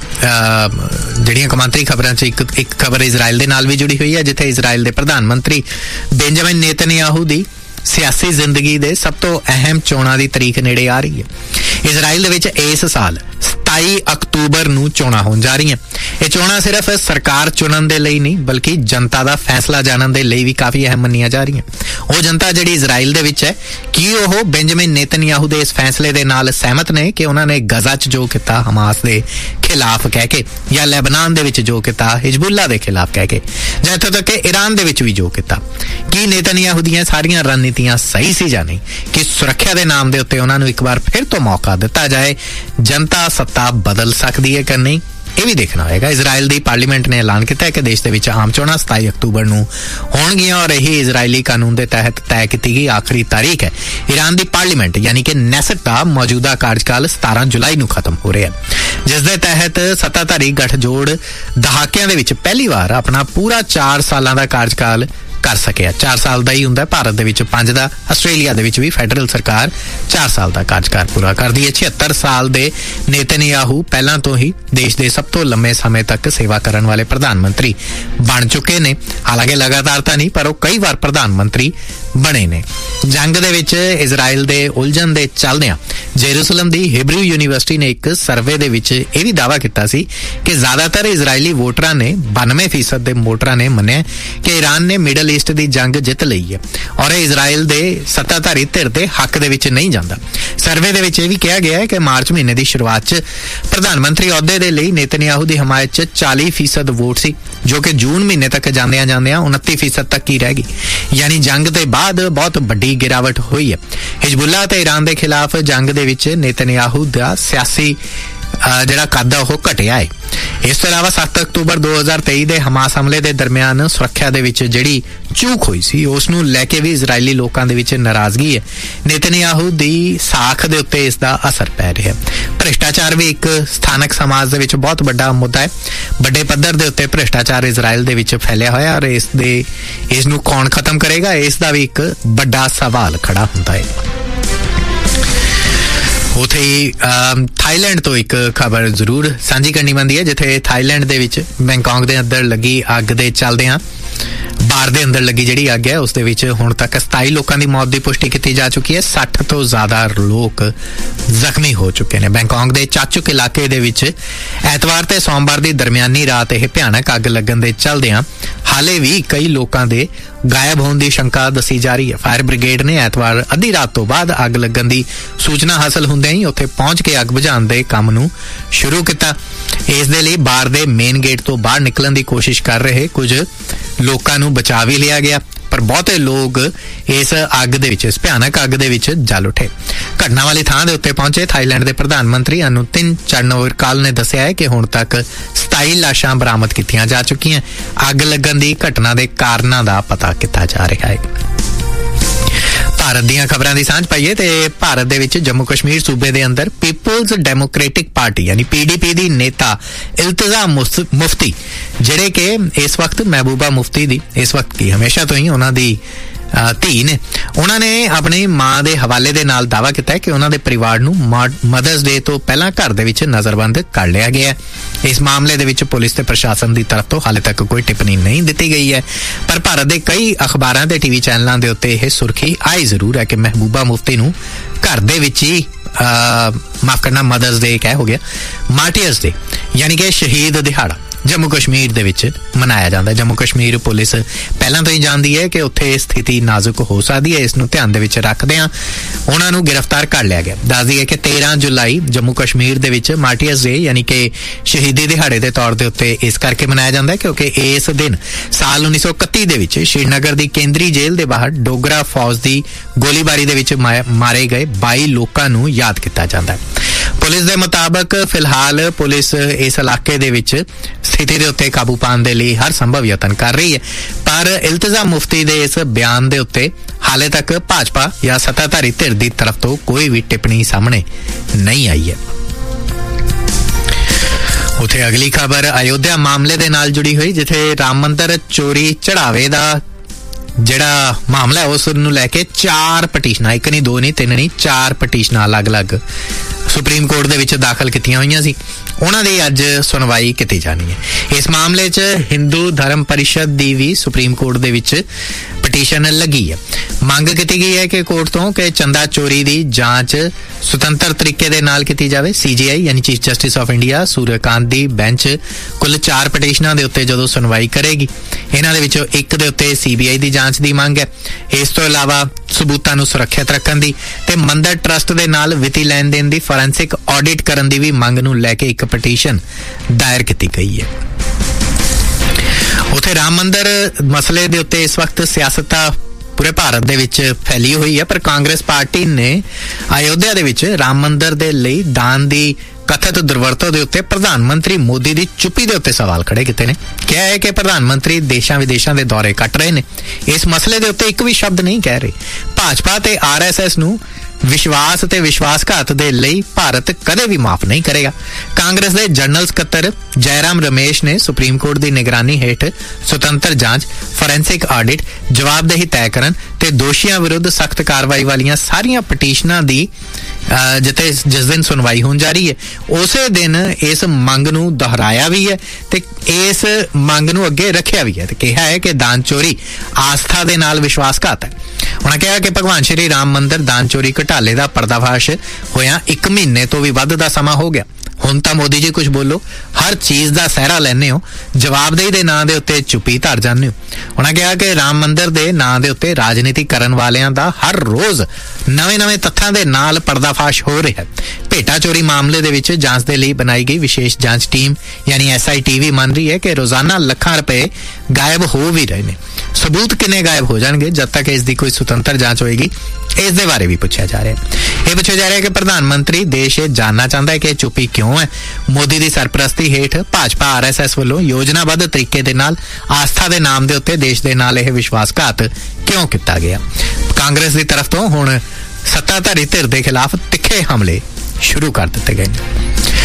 ਜਿਹੜੀਆਂ ਕੌਮਾਂਤਰੀ ਖਬਰਾਂ 'ਚ ਇੱਕ ਇੱਕ ਖਬਰ ਇਜ਼ਰਾਈਲ ਦੇ ਨਾਲ ਵੀ ਜੁੜੀ ਹੋਈ ਹੈ ਜਿੱਥੇ ਇਜ਼ਰਾਈਲ ਦੇ ਪ੍ਰਧਾਨ ਮੰਤਰੀ ਬੈਂਜਾਮਿਨ ਨੇਤਨਯਾਹੂ ਦੀ ਸਿਆਸੀ ਜ਼ਿੰਦਗੀ ਦੇ ਸਭ ਤੋਂ ਅਹਿਮ ਚੋਣਾਂ ਦੀ ਤਰੀਕ ਨੇੜੇ ਆ ਰਹੀ ਹੈ। ਇਜ਼ਰਾਈਲ ਦੇ ਵਿੱਚ ਇਸ ਸਾਲ ਸਤਾਈ ਅਕਤੂਬਰ ਨੂੰ ਚੋਣਾਂ ਹੋਣ ਜਾ ਰਹੀਆਂ। ਇਹ ਚੋਣਾਂ ਸਿਰਫ ਸਰਕਾਰ ਚੁਣਨ ਦੇ ਲਈ ਨਹੀਂ ਬਲਕਿ ਜਨਤਾ ਦਾ ਫੈਸਲਾ ਜਾਣਨ ਦੇ ਲਈ ਵੀ ਕਾਫੀ ਅਹਿਮ ਮੰਨੀਆਂ ਜਾ ਰਹੀਆਂ। ਉਹ ਜਨਤਾ ਜਿਹੜੀ ਇਜ਼ਰਾਈਲ ਦੇ ਵਿੱਚ ਹੈ ਕੀ ਉਹ ਬੈਂਜਾਮਿਨ ਨੇਤਨਯਾਹੂ ਦੇ ਇਸ ਫੈਸਲੇ ਦੇ ਨਾਲ ਸਹਿਮਤ ਨੇ ਕਿ ਉਹਨਾਂ ਨੇ ਗਜ਼ਾ 'ਚ ਜੋ ਕੀਤਾ ਹਮਾਸ ਦੇ ਖਿਲਾਫ ਕਹਿ ਕੇ ਜਾਂ ਲੈਬਨਾਨ ਦੇ ਵਿੱਚ ਜੋ ਕੀਤਾ ਹਿਜ਼ਬੁੱਲਾ ਦੇ ਖਿਲਾਫ ਕਹਿ ਕੇ ਜਾਂ ਇੱਥੋਂ ਤੱਕ ਕਿ ਈਰਾਨ ਦੇ ਵਿੱਚ ਵੀ ਜੋ ਕੀਤਾ ਕੀ ਨੇਤਨਯਾਹੂ ਦੀਆਂ ਸਾਰੀਆਂ ਰਣਨੀਤੀਆਂ ਸਹੀ ਸੀ ਜਾਂ ਨਹੀਂ ਕਿ ਸੁਰੱਖਿਆ ਦੇ ਨਾਮ ਦੇ ਉੱਤੇ ਉਹਨਾਂ ਨੂੰ ਇੱਕ ਵਾਰ ਫਿਰ ਤੋਂ ਮੌਕਾ ਦਿੱਤਾ ਜਾਏ ਜਨਤਾ ਸੱਤਾ ਬਦਲ ਸਕਦੀ ਹੈ ਕਿ ਨਹੀਂ ਇਹ ਵੀ ਦੇਖਣਾ ਹੋਏਗਾ। ਇਜ਼ਰਾਈਲ ਦੀ ਪਾਰਲੀਮੈਂਟ ਨੇ ਐਲਾਨ ਕੀਤਾ ਹੈ ਕਿ ਦੇਸ਼ ਦੇ ਵਿੱਚ ਆਮ ਚੋਣਾਂ ਸਤਾਈ ਅਕਤੂਬਰ ਨੂੰ ਹੋਣਗੀਆਂ ਔਰ ਇਹ ਇਜ਼ਰਾਈਲੀ ਕਾਨੂੰਨ ਦੇ ਤਹਿਤ ਤੈਅ ਕੀਤੀ ਗਈ ਆਖਰੀ ਤਾਰੀਖ ਹੈ। ਈਰਾਨ ਦੀ ਪਾਰਲੀਮੈਂਟ ਯਾਨੀ ਕਿ ਨੈਸਟ ਦਾ ਮੌਜੂਦਾ ਕਾਰਜਕਾਲ ਸਤਾਰਾਂ ਜੁਲਾਈ ਨੂੰ ਖਤਮ ਹੋ ਰਿਹਾ ਜਿਸ ਦੇ ਤਹਿਤ ਸੱਤਾਧਾਰੀ ਗੱਠਜੋੜ ਦਹਾਕਿਆਂ ਦੇ ਵਿੱਚ ਪਹਿਲੀ ਵਾਰ ਆਪਣਾ ਪੂਰਾ ਚਾਰ ਸਾਲਾਂ ਦਾ ਕਾਰਜਕਾਲ ਕਰ ਸਕਿਆ। ਚਾਰ ਸਾਲ ਦਾ ਹੀ ਹੁੰਦਾ ਭਾਰਤ ਦੇ ਵਿੱਚ ਪੰਜ ਦਾ, ਆਸਟ੍ਰੇਲੀਆ ਦੇ ਵਿੱਚ ਵੀ ਫੈਡਰਲ ਸਰਕਾਰ ਚਾਰ ਸਾਲ ਦਾ ਕਾਰਜਕਾਲ ਪੂਰਾ ਕਰਦੀ ਹੈ। ਛਿਹੱਤਰ ਸਾਲ ਦੇ ਨੇਤਨਯਾਹੂ ਪਹਿਲਾਂ ਤੋਂ ਹੀ ਦੇਸ਼ ਦੇ ਸਭ ਤੋਂ ਲੰਮੇ ਸਮੇਂ ਤੱਕ ਸੇਵਾ ਕਰਨ ਵਾਲੇ ਪ੍ਰਧਾਨ ਮੰਤਰੀ ਬਣ ਚੁੱਕੇ ਨੇ। ਹਾਲਾਂਕਿ ਲਗਾਤਾਰ ਤਾਂ ਨਹੀਂ ਪਰ ਉਹ ਕਈ ਵਾਰ ਪ੍ਰਧਾਨ ਮੰਤਰੀ ਬਣੇ ਨੇ। ਜੰਗ ਦੇ ਵਿੱਚ ਇਜ਼ਰਾਈਲ ਦੇ ਉਲਝਣ ਦੇ ਚੱਲਦਿਆਂ ਜੇਰੂਸਲਮ ਦੀ ਹਿਬਰੂ ਯੂਨੀਵਰਸਿਟੀ ਨੇ ਇੱਕ ਸਰਵੇ ਦੇ ਵਿੱਚ ਇਹ ਵੀ ਦਾਅਵਾ ਕੀਤਾ ਸੀ ਕਿ ਜ਼ਿਆਦਾਤਰ ਇਜ਼ਰਾਈਲੀ ਵੋਟਰਾਂ ਨੇ ਬਾਨਵੇਂ ਫੀਸਦ ਦੇ ਵੋਟਰਾਂ ਨੇ ਮੰਨਿਆ ਕਿ ਈਰਾਨ ਨੇ ਮਿਡਲ ਈਸਟ ਦੀ ਜੰਗ ਜਿੱਤ ਲਈ ਹੈ ਔਰ ਇਹ ਇਜ਼ਰਾਈਲ ਦੇ ਸੱਤਾਧਾਰੀ ਧਿਰ ਦੇ ਹੱਕ ਦੇ ਵਿੱਚ ਨਹੀਂ ਜਾਂਦਾ। ਸਰਵੇ ਦੇ ਵਿੱਚ ਇਹ ਵੀ ਕਿਹਾ ਗਿਆ ਹੈ ਕਿ ਮਾਰਚ ਮਹੀਨੇ ਦੀ ਸ਼ੁਰੂਆਤ 'ਚ ਪ੍ਰਧਾਨ ਮੰਤਰੀ ਅਹੁਦੇ ਦੇ ਲਈ ਨੇਤਨਯਾਹੂ ਦੀ ਹਮਾਇਤ 'ਚ ਚਾਲੀ ਫੀਸਦ ਵੋਟ ਸੀ ਜੋ ਕਿ ਜੂਨ ਮਹੀਨੇ ਤੱਕ ਜਾਂਦਿਆਂ ਜਾਂਦਿਆਂ ਉਨੱਤੀ ਫੀਸਦ ਤੱਕ ਹੀ ਰਹਿ ਗਈ ਯਾਨੀ ਜੰਗ ਦੇ ਬਾਅਦ ਬਹੁਤ ਵੱਡੀ ਗਿਰਾਵਟ ਹੋਈ ਹੈ। ਹਿਜ਼ਬੁੱਲਾ ਤੇ ਈਰਾਨ ਦੇ ਖਿਲਾਫ ਜੰਗ ਦੇ ਵਿੱਚ ਨੇਤਨਯਾਹੂ ਦਾ ਸਿਆਸੀ ਜਿਹੜਾ ਕੱਦ ਉਹ ਘਟਿਆ ਹੈ। ਇਸ ਤੋਂ ਇਲਾਵਾ ਸੱਤ ਅਕਤੂਬਰ ਦੋ ਹਜ਼ਾਰ ਤੇਈ ਦੇ ਹਮਾਸ ਹਮਲੇ ਦੇ ਦਰਮਿਆਨ ਸੁਰੱਖਿਆ ਦੇ ਵਿੱਚ ਜਿਹੜੀ ਚੂਕ ਹੋਈ ਸੀ ਉਸ ਨੂੰ ਲੈ ਕੇ ਵੀ ਇਜ਼ਰਾਈਲੀ ਲੋਕਾਂ ਦੇ ਵਿੱਚ ਨਾਰਾਜ਼ਗੀ ਹੈ। ਨੇਤਨਯਾਹੂ ਦੀ ਸਾਖ ਦੇ ਉੱਤੇ ਇਸ ਦਾ ਅਸਰ ਪੈ ਰਿਹਾ ਹੈ। ਭ੍ਰਿਸ਼ਟਾਚਾਰ ਵੀ ਇੱਕ ਸਥਾਨਕ ਸਮਾਜ ਦੇ ਵਿੱਚ ਬਹੁਤ ਵੱਡਾ ਮੁੱਦਾ ਹੈ। ਵੱਡੇ ਪੱਧਰ ਦੇ ਉੱਤੇ ਭ੍ਰਿਸ਼ਟਾਚਾਰ ਇਜ਼ਰਾਈਲ ਦੇ ਵਿੱਚ ਫੈਲਿਆ ਹੋਇਆ ਔਰ ਇਸ ਦੇ ਇਸ ਨੂੰ ਕੌਣ ਖਤਮ ਕਰੇਗਾ ਇਸ ਦਾ ਵੀ ਇੱਕ ਵੱਡਾ ਸਵਾਲ ਖੜਾ ਹੁੰਦਾ ਹੈ। ਉੱਥੇ ਹੀ ਥਾਈਲੈਂਡ ਤੋਂ ਇੱਕ ਖਬਰ ਜ਼ਰੂਰ ਸਾਂਝੀ ਕਰਨੀ ਬਣਦੀ ਹੈ ਜਿੱਥੇ ਥਾਈਲੈਂਡ ਦੇ ਵਿੱਚ ਬੈਂਕਾਕ ਦੇ ਅੰਦਰ ਲੱਗੀ ਅੱਗ ਦੇ ਚੱਲਦਿਆਂ ਬਾਰ ਦੇ ਅੰਦਰ ਲੱਗੀ ਜਿਹੜੀ ਅੱਗ ਹੈ ਉਸ ਦੇ ਵਿੱਚ ਹੁਣ ਤੱਕ ਸਤਾਈ ਲੋਕਾਂ ਦੀ ਮੌਤ ਦੀ ਪੁਸ਼ਟੀ ਕੀਤੀ ਜਾ ਚੁੱਕੀ ਹੈ। ਸੱਠ ਤੋਂ ਜ਼ਿਆਦਾ ਲੋਕ ਜ਼ਖਮੀ ਹੋ ਚੁੱਕੇ ਨੇ। ਬੈਂਕਾਕ ਦੇ ਚਾਚੁਕ ਇਲਾਕੇ ਦੇ ਵਿੱਚ ਐਤਵਾਰ ਤੇ ਸੋਮਵਾਰ ਦੀ ਦਰਮਿਆਨੀ ਰਾਤ ਇਹ ਭਿਆਨਕ ਅੱਗ ਲੱਗਣ ਦੇ ਚਲਦਿਆਂ ਹਾਲੇ ਵੀ ਕਈ ਲੋਕਾਂ ਦੇ ਗਾਇਬ ਹੋਣ ਦੀ ਸ਼ੰਕਾ ਦੱਸੀ ਜਾ ਰਹੀ ਹੈ। ਫਾਇਰ ਬ੍ਰਿਗੇਡ ਨੇ ਐਤਵਾਰ ਅੱਧੀ ਰਾਤ ਤੋਂ ਬਾਅਦ ਅੱਗ ਲੱਗਣ ਦੀ ਸੂਚਨਾ ਹਾਸਲ ਹੁੰਦਿਆਂ ਹੀ ਉੱਥੇ ਪਹੁੰਚ ਕੇ ਅੱਗ ਬੁਝਾਉਣ ਦੇ ਕੰਮ ਨੂੰ ਸ਼ੁਰੂ ਕੀਤਾ। ਇਸ ਦੇ ਲਈ ਬਾਰ ਦੇ ਮੇਨ ਗੇਟ ਤੋਂ ਬਾਹਰ ਨਿਕਲਣ ਦੀ ਕੋਸ਼ਿਸ਼ ਕਰ ਰਹੇ ਕੁਝ ਲੋਕਾਂ ਨੂੰ ਬਚਾ ਵੀ ਲਿਆ ਗਿਆ, ਪਰ ਬਹੁਤੇ ਲੋਕ ਇਸ ਅੱਗ ਦੇ ਵਿੱਚ ਇਸ ਭਿਆਨਕ ਅੱਗ ਦੇ ਵਿੱਚ ਜਲ ਉੱਠੇ। ਘਟਨਾ ਵਾਲੀ ਥਾਂ ਦੇ ਉੱਤੇ ਪਹੁੰਚੇ ਥਾਈਲੈਂਡ ਦੇ ਪ੍ਰਧਾਨ ਮੰਤਰੀ ਅਨੁਤਿਨ ਚਰਨੋਵਰਕਾਲ ਨੇ ਦੱਸਿਆ ਹੈ ਕਿ ਹੁਣ ਤੱਕ ਸਤਾਈ ਲਾਸ਼ਾਂ ਬਰਾਮਦ ਕੀਤੀਆਂ ਜਾ ਚੁੱਕੀਆਂ। ਅੱਗ ਲੱਗਣ ਦੀ ਘਟਨਾ ਦੇ ਕਾਰਨਾਂ ਦਾ ਪਤਾ ਕੀਤਾ ਜਾ ਰਿਹਾ ਹੈ। ਭਾਰਤ ਦੀਆਂ ਖਬਰਾਂ ਦੀ ਸਾਂਝ ਪਾਈਏ ਤੇ ਭਾਰਤ ਦੇ ਵਿੱਚ ਜੰਮੂ ਕਸ਼ਮੀਰ ਸੂਬੇ ਦੇ ਅੰਦਰ ਪੀਪਲਜ਼ ਡੈਮੋਕ੍ਰੈਟਿਕ ਪਾਰਟੀ ਯਾਨੀ ਪੀ ਡੀ ਪੀ ਦੀ ਨੇਤਾ ਇਲਤਜ਼ਾ ਮੁਫਤੀ, ਜਿਹੜੇ ਕਿ ਇਸ ਵਕਤ ਮਹਿਬੂਬਾ ਮੁਫਤੀ ਦੀ ਇਸ ਵਕਤ ਕੀ ਹਮੇਸ਼ਾ ਤੋਂ ਹੀ ਉਹਨਾਂ ਦੀ ਧੀ ਨੇ, ਉਹਨਾਂ ਨੇ ਆਪਣੀ ਮਾਂ ਦੇ ਹਵਾਲੇ ਦੇ ਨਾਲ ਦਾਅਵਾ ਕੀਤਾ ਹੈ ਕਿ ਉਹਨਾਂ ਦੇ ਪਰਿਵਾਰ ਨੂੰ ਮਦਰਸ ਡੇ ਤੋਂ ਪਹਿਲਾਂ ਘਰ ਦੇ ਵਿੱਚ ਨਜ਼ਰਬੰਦ ਕਰ ਲਿਆ ਗਿਆ। ਇਸ ਮਾਮਲੇ ਦੇ ਵਿੱਚ ਪੁਲਿਸ ਤੇ ਪ੍ਰਸ਼ਾਸਨ ਦੀ ਤਰਫ ਤੋਂ ਹਾਲੇ ਤੱਕ ਕੋਈ ਟਿੱਪਣੀ ਨਹੀਂ ਦਿੱਤੀ ਗਈ ਹੈ, ਪਰ ਭਾਰਤ ਦੇ ਕਈ ਅਖਬਾਰਾਂ ਤੇ ਟੀਵੀ ਚੈਨਲਾਂ ਦੇ ਉੱਤੇ ਇਹ ਸੁਰਖੀ ਆਈ ਜ਼ਰੂਰ ਹੈ ਕਿ ਮਹਿਬੂਬਾ ਮੁਫਤੀ ਨੂੰ ਘਰ ਦੇ ਵਿੱਚ ਹੀ ਮਾਫ ਕਰਨਾ ਮਦਰਸ ਡੇ ਕਹਿ ਹੋ ਗਿਆ ਮਾਰਟੀਅਰਸ ਡੇ ਯਾਨੀ ਕਿ ਸ਼ਹੀਦ ਦਿਹਾੜਾ ਜੰਮੂ ਕਸ਼ਮੀਰ ਦੇ ਵਿੱਚ ਮਨਾਇਆ ਜਾਂਦਾ। ਜੰਮੂ ਕਸ਼ਮੀਰ ਪੁਲਿਸ ਪਹਿਲਾਂ ਤੋਂ ਹੀ ਜਾਣਦੀ ਹੈ ਕਿ ਉੱਥੇ ਸਥਿਤੀ ਨਾਜ਼ੁਕ ਹੋ ਸਕਦੀ ਹੈ। ਇਸ ਨੂੰ ਧਿਆਨ ਦੇ ਵਿੱਚ ਰੱਖਦਿਆਂ ਉਹਨਾਂ ਨੂੰ ਗ੍ਰਿਫਤਾਰ ਕਰ ਲਿਆ ਗਿਆ। ਦੱਸ ਦਈਏ ਕਿ ਤੇਰਾਂ ਜੁਲਾਈ ਜੰਮੂ ਕਸ਼ਮੀਰ ਦੇ ਵਿੱਚ ਮਾਰਟੀਅਰਸ ਡੇ ਯਾਨੀ ਕਿ ਸ਼ਹੀਦੀ ਦਿਹਾੜੇ ਦੇ ਤੌਰ ਦੇ ਉੱਤੇ ਇਸ ਕਰਕੇ ਮਨਾਇਆ ਜਾਂਦਾ ਕਿਉਂਕਿ ਇਸ ਦਿਨ ਸਾਲ ਉੱਨੀ ਸੌ ਇਕੱਤੀ ਦੇ ਵਿੱਚ ਸ਼੍ਰੀਨਗਰ ਦੀ ਕੇਂਦਰੀ ਜੇਲ੍ਹ ਦੇ ਬਾਹਰ ਡੋਗਰਾ ਫੌਜ ਦੀ ਗੋਲੀਬਾਰੀ ਦੇ ਵਿੱਚ ਮਾਰੇ ਗਏ ਬਾਈ ਲੋਕਾਂ ਨੂੰ ਯਾਦ ਕੀਤਾ ਜਾਂਦਾ ਹੈ। ਪੁਲਿਸ ਦੇ ਮੁਤਾਬਕ ਫਿਲਹਾਲ ਪੁਲਿਸ ਇਸ ਇਲਾਕੇ ਦੇ ਵਿੱਚ ਸਥਿਤੀ ਦੇ ਉੱਤੇ ਕਾਬੂ ਪਾਉਣ ਦੇ ਲਈ ਹਰ ਸੰਭਵ ਯਤਨ ਕਰ ਰਹੀ ਹੈ, ਪਰ ਇਲਤਜ਼ਾ ਮੁਫਤੀ ਦੇ ਇਸ ਬਿਆਨ ਦੇ ਉੱਤੇ ਹਾਲੇ ਤੱਕ ਭਾਜਪਾ ਜਾਂ ਸੱਤਾਧਾਰੀ ਧਿਰ ਦੀ ਤਰਫ ਤੋਂ ਕੋਈ ਵੀ ਟਿੱਪਣੀ ਸਾਹਮਣੇ ਨਹੀਂ ਆਈ ਹੈ। ਉੱਥੇ ਅਗਲੀ ਖਬਰ ਅਯੋਧਿਆ ਮਾਮਲੇ ਦੇ ਨਾਲ ਜੁੜੀ ਹੋਈ, ਜਿੱਥੇ ਰਾਮ ਮੰਦਰ ਚੋਰੀ ਚੜਾਵੇ ਦਾ ਜਿਹੜਾ ਮਾਮਲਾ ਉਸ ਨੂੰ ਲੈ ਕੇ ਚਾਰ ਪਟੀਸ਼ਨਾਂ, ਇੱਕ ਨਹੀਂ ਦੋ ਨਹੀਂ ਤਿੰਨ ਨਹੀਂ ਚਾਰ ਪਟੀਸ਼ਨਾਂ ਅਲੱਗ-ਅਲੱਗ ਸੁਪਰੀਮ ਕੋਰਟ ਦੇ ਵਿੱਚ ਦਾਖਲ ਕੀਤੀਆਂ ਹੋਈਆਂ ਸੀ, ਉਹਨਾਂ ਦੀ ਅੱਜ ਸੁਣਵਾਈ ਕੀਤੀ ਜਾਣੀ ਹੈ। ਇਸ ਮਾਮਲੇ 'ਚ ਹਿੰਦੂ ਧਰਮ ਪਰਿਸ਼ਦ ਦੀ ਵੀ ਸੁਪਰੀਮ ਕੋਰਟ ਦੇ ਵਿੱਚ ਪਟੀਸ਼ਨ ਲੱਗੀ ਹੈ। ਮੰਗ ਕੀਤੀ ਗਈ ਹੈ ਕਿ ਕੋਰਟ ਤੋਂ ਕਿ ਚੰਦਾ ਚੋਰੀ ਦੀ ਜਾਂਚ ਸੁਤੰਤਰ ਤਰੀਕੇ ਦੇ ਨਾਲ ਕੀਤੀ ਜਾਵੇ। ਸੀ ਜੀ ਆਈ ਯਾਨੀ chief justice of India ਸੂਰਯਕਾਂਤ the bench ਕੁੱਲ ਚਾਰ ਪਟੀਸ਼ਨਾਂ ਦੇ ਉੱਤੇ ਜਦੋਂ ਸੁਣਵਾਈ ਕਰੇਗੀ, ਇਹਨਾਂ ਦੇ ਵਿੱਚੋਂ ਇੱਕ ਦੇ ਉੱਤੇ ਸੀ ਬੀ ਆਈ ਦੀ ਜਾਂਚ ਦੀ ਮੰਗ ਹੈ। ਇਸ ਤੋਂ ਇਲਾਵਾ ਸਬੂਤਾਂ ਨੂੰ ਸੁਰੱਖਿਅਤ ਰੱਖਣ ਦੀ ਤੇ ਮੰਦਰ ਟਰਸਟ ਦੇ ਨਾਲ ਵਿੱਤੀ ਲੈਣ ਦੇਣ ਦੀ ਫੋਰੈਂਸਿਕ ਆਡਿਟ ਕਰਨ ਦੀ ਵੀ ਮੰਗ ਨੂੰ ਲੈ ਕੇ ਇੱਕ ਪਟੀਸ਼ਨ ਦਾਇਰ ਕੀਤੀ ਗਈ ਹੈ। ਉੱਥੇ ਰਾਮ ਮੰਦਰ ਮਸਲੇ ਦੇ ਉੱਤੇ ਇਸ ਵਕਤ ਸਿਆਸਤ ਪੂਰੇ ਭਾਰਤ ਦੇ ਵਿੱਚ ਫੈਲੀ ਹੋਈ ਹੈ, ਪਰ ਕਾਂਗਰਸ ਪਾਰਟੀ ਨੇ ਅਯੋਧਿਆ ਦੇ ਵਿੱਚ ਰਾਮ ਮੰਦਰ ਦੇ ਲਈ ਦਾਨ ਦੀ ਕਥਿਤ ਦੁਰਵਰਤੋਂ ਦੇ ਉੱਤੇ ਪ੍ਰਧਾਨ ਮੰਤਰੀ ਮੋਦੀ ਦੀ ਚੁੱਪੀ ਦੇ ਉੱਤੇ ਸਵਾਲ ਖੜੇ ਕੀਤੇ ਨੇ। ਕਿਹਾ ਹੈ ਕਿ ਪ੍ਰਧਾਨ ਮੰਤਰੀ ਦੇਸ਼ਾਂ ਵਿਦੇਸ਼ਾਂ ਦੇ ਦੌਰੇ ਕੱਟ ਰਹੇ ਨੇ, ਇਸ ਮਸਲੇ ਦੇ ਉੱਤੇ ਇੱਕ ਵੀ ਸ਼ਬਦ ਨਹੀਂ ਕਹਿ ਰਹੇ। ਭਾਜਪਾ ਤੇ ਆਰ ਐਸ ਐਸ ਨੂੰ ਵਿਸ਼ਵਾਸ ਤੇ ਵਿਸ਼ਵਾਸਘਾਤ ਦੇ ਲਈ ਭਾਰਤ ਕਦੇ ਵੀ ਮਾਫ ਨਹੀਂ ਕਰੇਗਾ। ਕਾਂਗਰਸ ਦੇ ਜਨਰਲ ਸਕੱਤਰ ਜੈਰਾਮ ਰਮੇਸ਼ ਨੇ ਸੁਪਰੀਮ ਕੋਰਟ ਦੀ ਨਿਗਰਾਨੀ ਹੇਠ ਸੁਤੰਤਰ ਜਾਂਚ, ਫੋਰੈਂਸਿਕ ਆਡਿਟ, ਜਵਾਬਦੇਹੀ ਤੈਅ ਕਰਨ ਤੇ ਦੋਸ਼ੀਆਂ ਵਿਰੁੱਧ ਸਖਤ ਕਾਰਵਾਈ ਵਾਲੀਆਂ ਸਾਰੀਆਂ ਪਟੀਸ਼ਨਾਂ ਦੀ ਜਿੱਥੇ ਜਿਸ ਦਿਨ ਸੁਣਵਾਈ ਹੋਣ ਜਾ ਰਹੀ ਹੈ ਉਸੇ ਦਿਨ ਇਸ ਮੰਗ ਨੂੰ ਦੁਹਰਾਇਆ ਵੀ ਹੈ ਤੇ ਇਸ ਮੰਗ ਨੂੰ ਅੱਗੇ ਰੱਖਿਆ ਵੀ ਹੈ ਤੇ ਕਿਹਾ ਹੈ ਕਿ ਦਾਨ ਚੋਰੀ ਆਸਥਾ ਦੇ ਨਾਲ ਵਿਸ਼ਵਾਸਘਾਤ ਹੈ। ਉਹਨਾਂ ਕਿਹਾ ਕਿ ਭਗਵਾਨ ਸ਼੍ਰੀ ਰਾਮ ਮੰਦਰ ਦਾਨ ਚੋਰੀ ਘੁਟਾਲੇ ਦਾ ਪਰਦਾਫਾਸ਼ ਹੋਇਆ ਇੱਕ ਮਹੀਨੇ ਤੋਂ ਵੀ ਵੱਧ ਦਾ ਸਮਾਂ ਹੋ ਗਿਆ। ਹੁਣ ਤਾਂ ਮੋਦੀ ਜੀ ਕੁਝ ਬੋਲੋ, ਹਰ ਚੀਜ਼ ਦਾ ਸਹਿਰਾ ਲੈਂਦੇ ਹੋ, ਜਵਾਬਦੇਹੀ ਦੇ ਨਾਂ ਦੇ ਉੱਤੇ ਚੁੱਪੀ ਧਰ ਜਾਂਦੇ ਹੋ। ਉਹਨਾਂ ਕਿਹਾ ਕਿ ਰਾਮ ਮੰਦਰ ਦੇ ਨਾਂ ਦੇ ਉੱਤੇ ਰਾਜਨੀਤੀ ਕਰਨ ਵਾਲਿਆਂ ਦਾ ਹਰ ਰੋਜ਼ ਨਵੇਂ-ਨਵੇਂ ਤੱਥਾਂ ਦੇ ਨਾਲ ਪਰਦਾਫਾਸ਼ ਹੋ ਰਿਹਾ ਹੈ। ਭੇਟਾ ਚੋਰੀ ਮਾਮਲੇ ਦੇ ਵਿੱਚ ਜਾਂਚ ਦੇ ਲਈ ਬਣਾਈ ਗਈ ਵਿਸ਼ੇਸ਼ ਜਾਂਚ ਟੀਮ ਯਾਨੀ ਐਸ ਆਈ ਟੀ ਵੀ ਮੰਨ ਰਹੀ ਹੈ ਕਿ ਰੋਜ਼ਾਨਾ ਲੱਖਾਂ ਰੁਪਏ ਗਾਇਬ ਹੋ ਵੀ ਰਹੇ ਨੇ। ਸਬੂਤ ਕਿੰਨੇ ਗਾਇਬ ਹੋ ਜਾਣਗੇ ਜਦ ਤੱਕ ਇਸ ਦੀ ਕੋਈ ਸੁਤੰਤਰ ਜਾਂਚ ਹੋਏਗੀ, ਇਸ ਦੇ ਬਾਰੇ ਵੀ ਪੁੱਛਿਆ ਜਾ ਰਿਹਾ ਹੈ। ਇਹ ਪੁੱਛਿਆ ਜਾ ਰਿਹਾ ਹੈ ਕਿ ਪ੍ਰਧਾਨ ਮੰਤਰੀ ਦੇਸ਼ ਇਹ ਜਾਣਨਾ ਚਾਹੁੰਦਾ ਹੈ ਕਿ ਚੁੱਪੀ ਕਿਉਂ ਹੈ। ਮੋਦੀ ਦੀ ਸਰਪ੍ਰਸਤੀ ਹੇਠ ਭਾਜਪਾ ਆਰ ਐਸ ਐਸ ਵੱਲੋਂ ਯੋਜਨਾਬੱਧ ਤਰੀਕੇ ਦੇ ਨਾਲ ਆਸਥਾ ਦੇ ਨਾਮ ਦੇ ਉੱਤੇ ਦੇਸ਼ ਦੇ ਨਾਲ ਇਹ ਵਿਸ਼ਵਾਸਘਾਤ ਕਿਉਂ ਕੀਤਾ ਗਿਆ। ਕਾਂਗਰਸ ਦੀ ਤਰਫ ਤੋਂ ਹੁਣ ਸੱਤਾਧਾਰੀ ਧਿਰ ਦੇ ਖਿਲਾਫ ਤਿੱਖੇ ਹਮਲੇ ਸ਼ੁਰੂ ਕਰ ਦਿੱਤੇ ਗਏ ਨੇ।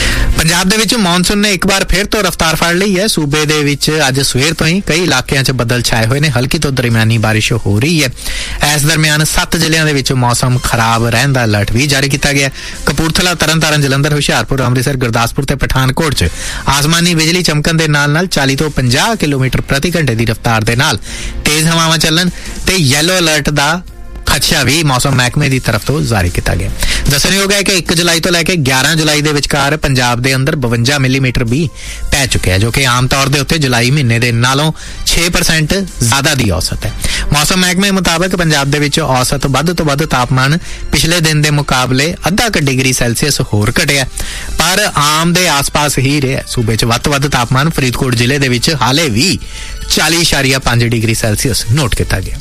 ਪੰਜਾਬ ਦੇ ਵਿੱਚ ਮੌਨਸੂਨ ਨੇ ਇੱਕ ਵਾਰ ਫਿਰ ਤੋਂ ਰਫ਼ਤਾਰ ਫੜ ਲਈ ਹੈ। ਸੂਬੇ ਦੇ ਵਿੱਚ ਅੱਜ ਸਵੇਰ ਤੋਂ ਹੀ ਕਈ ਇਲਾਕਿਆਂ 'ਚ ਬੱਦਲ ਛਾਏ ਹੋਏ ਨੇ, ਹਲਕੀ ਤੋਂ ਦਰਮਿਆਨੀ ਬਾਰਿਸ਼ ਹੋ ਰਹੀ ਹੈ। ਇਸ ਦਰਮਿਆਨ ਸੱਤ ਜ਼ਿਲ੍ਹਿਆਂ ਦੇ ਵਿੱਚ ਮੌਸਮ ਖਰਾਬ ਰਹਿਣ ਦਾ ਅਲਰਟ ਵੀ ਜਾਰੀ ਕੀਤਾ ਗਿਆ। ਕਪੂਰਥਲਾ, ਤਰਨਤਾਰਨ, ਜਲੰਧਰ, ਹੁਸ਼ਿਆਰਪੁਰ, ਅੰਮ੍ਰਿਤਸਰ, ਗੁਰਦਾਸਪੁਰ ਤੇ ਪਠਾਨਕੋਟ 'ਚ ਆਸਮਾਨੀ ਬਿਜਲੀ ਚਮਕਣ ਦੇ ਨਾਲ ਨਾਲ ਚਾਲੀ ਤੋਂ ਪੰਜਾਹ ਕਿਲੋਮੀਟਰ ਪ੍ਰਤੀ ਘੰਟੇ ਦੀ ਰਫ਼ਤਾਰ ਦੇ ਨਾਲ ਤੇਜ਼ ਹਵਾਵਾਂ ਚੱਲਣ ਤੇ ਯੈਲੋ ਅਲਰਟ ਦਾ ਖਦਸ਼ਾ ਵੀ ਮੌਸਮ ਮਹਿਕਮੇ ਦੀ ਤਰਫ ਤੋਂ ਜਾਰੀ ਕੀਤਾ ਗਿਆ। ਦੱਸਣਯੋਗ ਹੈ ਕਿ ਇੱਕ ਜੁਲਾਈ ਤੋਂ ਲੈ ਕੇ ਗਿਆਰਾਂ ਜੁਲਾਈ ਦੇ ਵਿਚਕਾਰ ਪੰਜਾਬ ਦੇ ਅੰਦਰ ਬਵੰਜਾ ਮਿਲੀਮੀਟਰ ਵੀ ਪੈ ਚੁੱਕਿਆ, ਜੋ ਕਿ ਆਮ ਤੌਰ ਦੇ ਉੱਤੇ ਜੁਲਾਈ ਮਹੀਨੇ ਦੇ ਨਾਲੋਂ ਛੇ ਪਰਸੈਂਟ ਜ਼ਿਆਦਾ ਦੀ ਔਸਤ ਹੈ। ਮੌਸਮ ਮਹਿਕਮੇ ਮੁਤਾਬਕ ਪੰਜਾਬ ਦੇ ਵਿੱਚ ਔਸਤ ਵੱਧ ਤੋਂ ਵੱਧ ਤਾਪਮਾਨ ਪਿਛਲੇ ਦਿਨ ਦੇ ਮੁਕਾਬਲੇ ਅੱਧਾ ਕੁ ਡਿਗਰੀ ਸੈਲਸੀਅਸ ਹੋਰ ਘਟਿਆ, ਪਰ ਆਮ ਦੇ ਆਸ-ਪਾਸ ਹੀ ਰਿਹਾ। ਸੂਬੇ 'ਚ ਵੱਧ ਤੋਂ ਵੱਧ ਤਾਪਮਾਨ ਫਰੀਦਕੋਟ ਜ਼ਿਲ੍ਹੇ ਦੇ ਵਿੱਚ ਹਾਲੇ ਵੀ ਚਾਲੀ ਇਸ਼ਾਰੀਆ ਪੰਜ ਡਿਗਰੀ ਸੈਲਸੀਅਸ ਨੋਟ ਕੀਤਾ ਗਿਆ।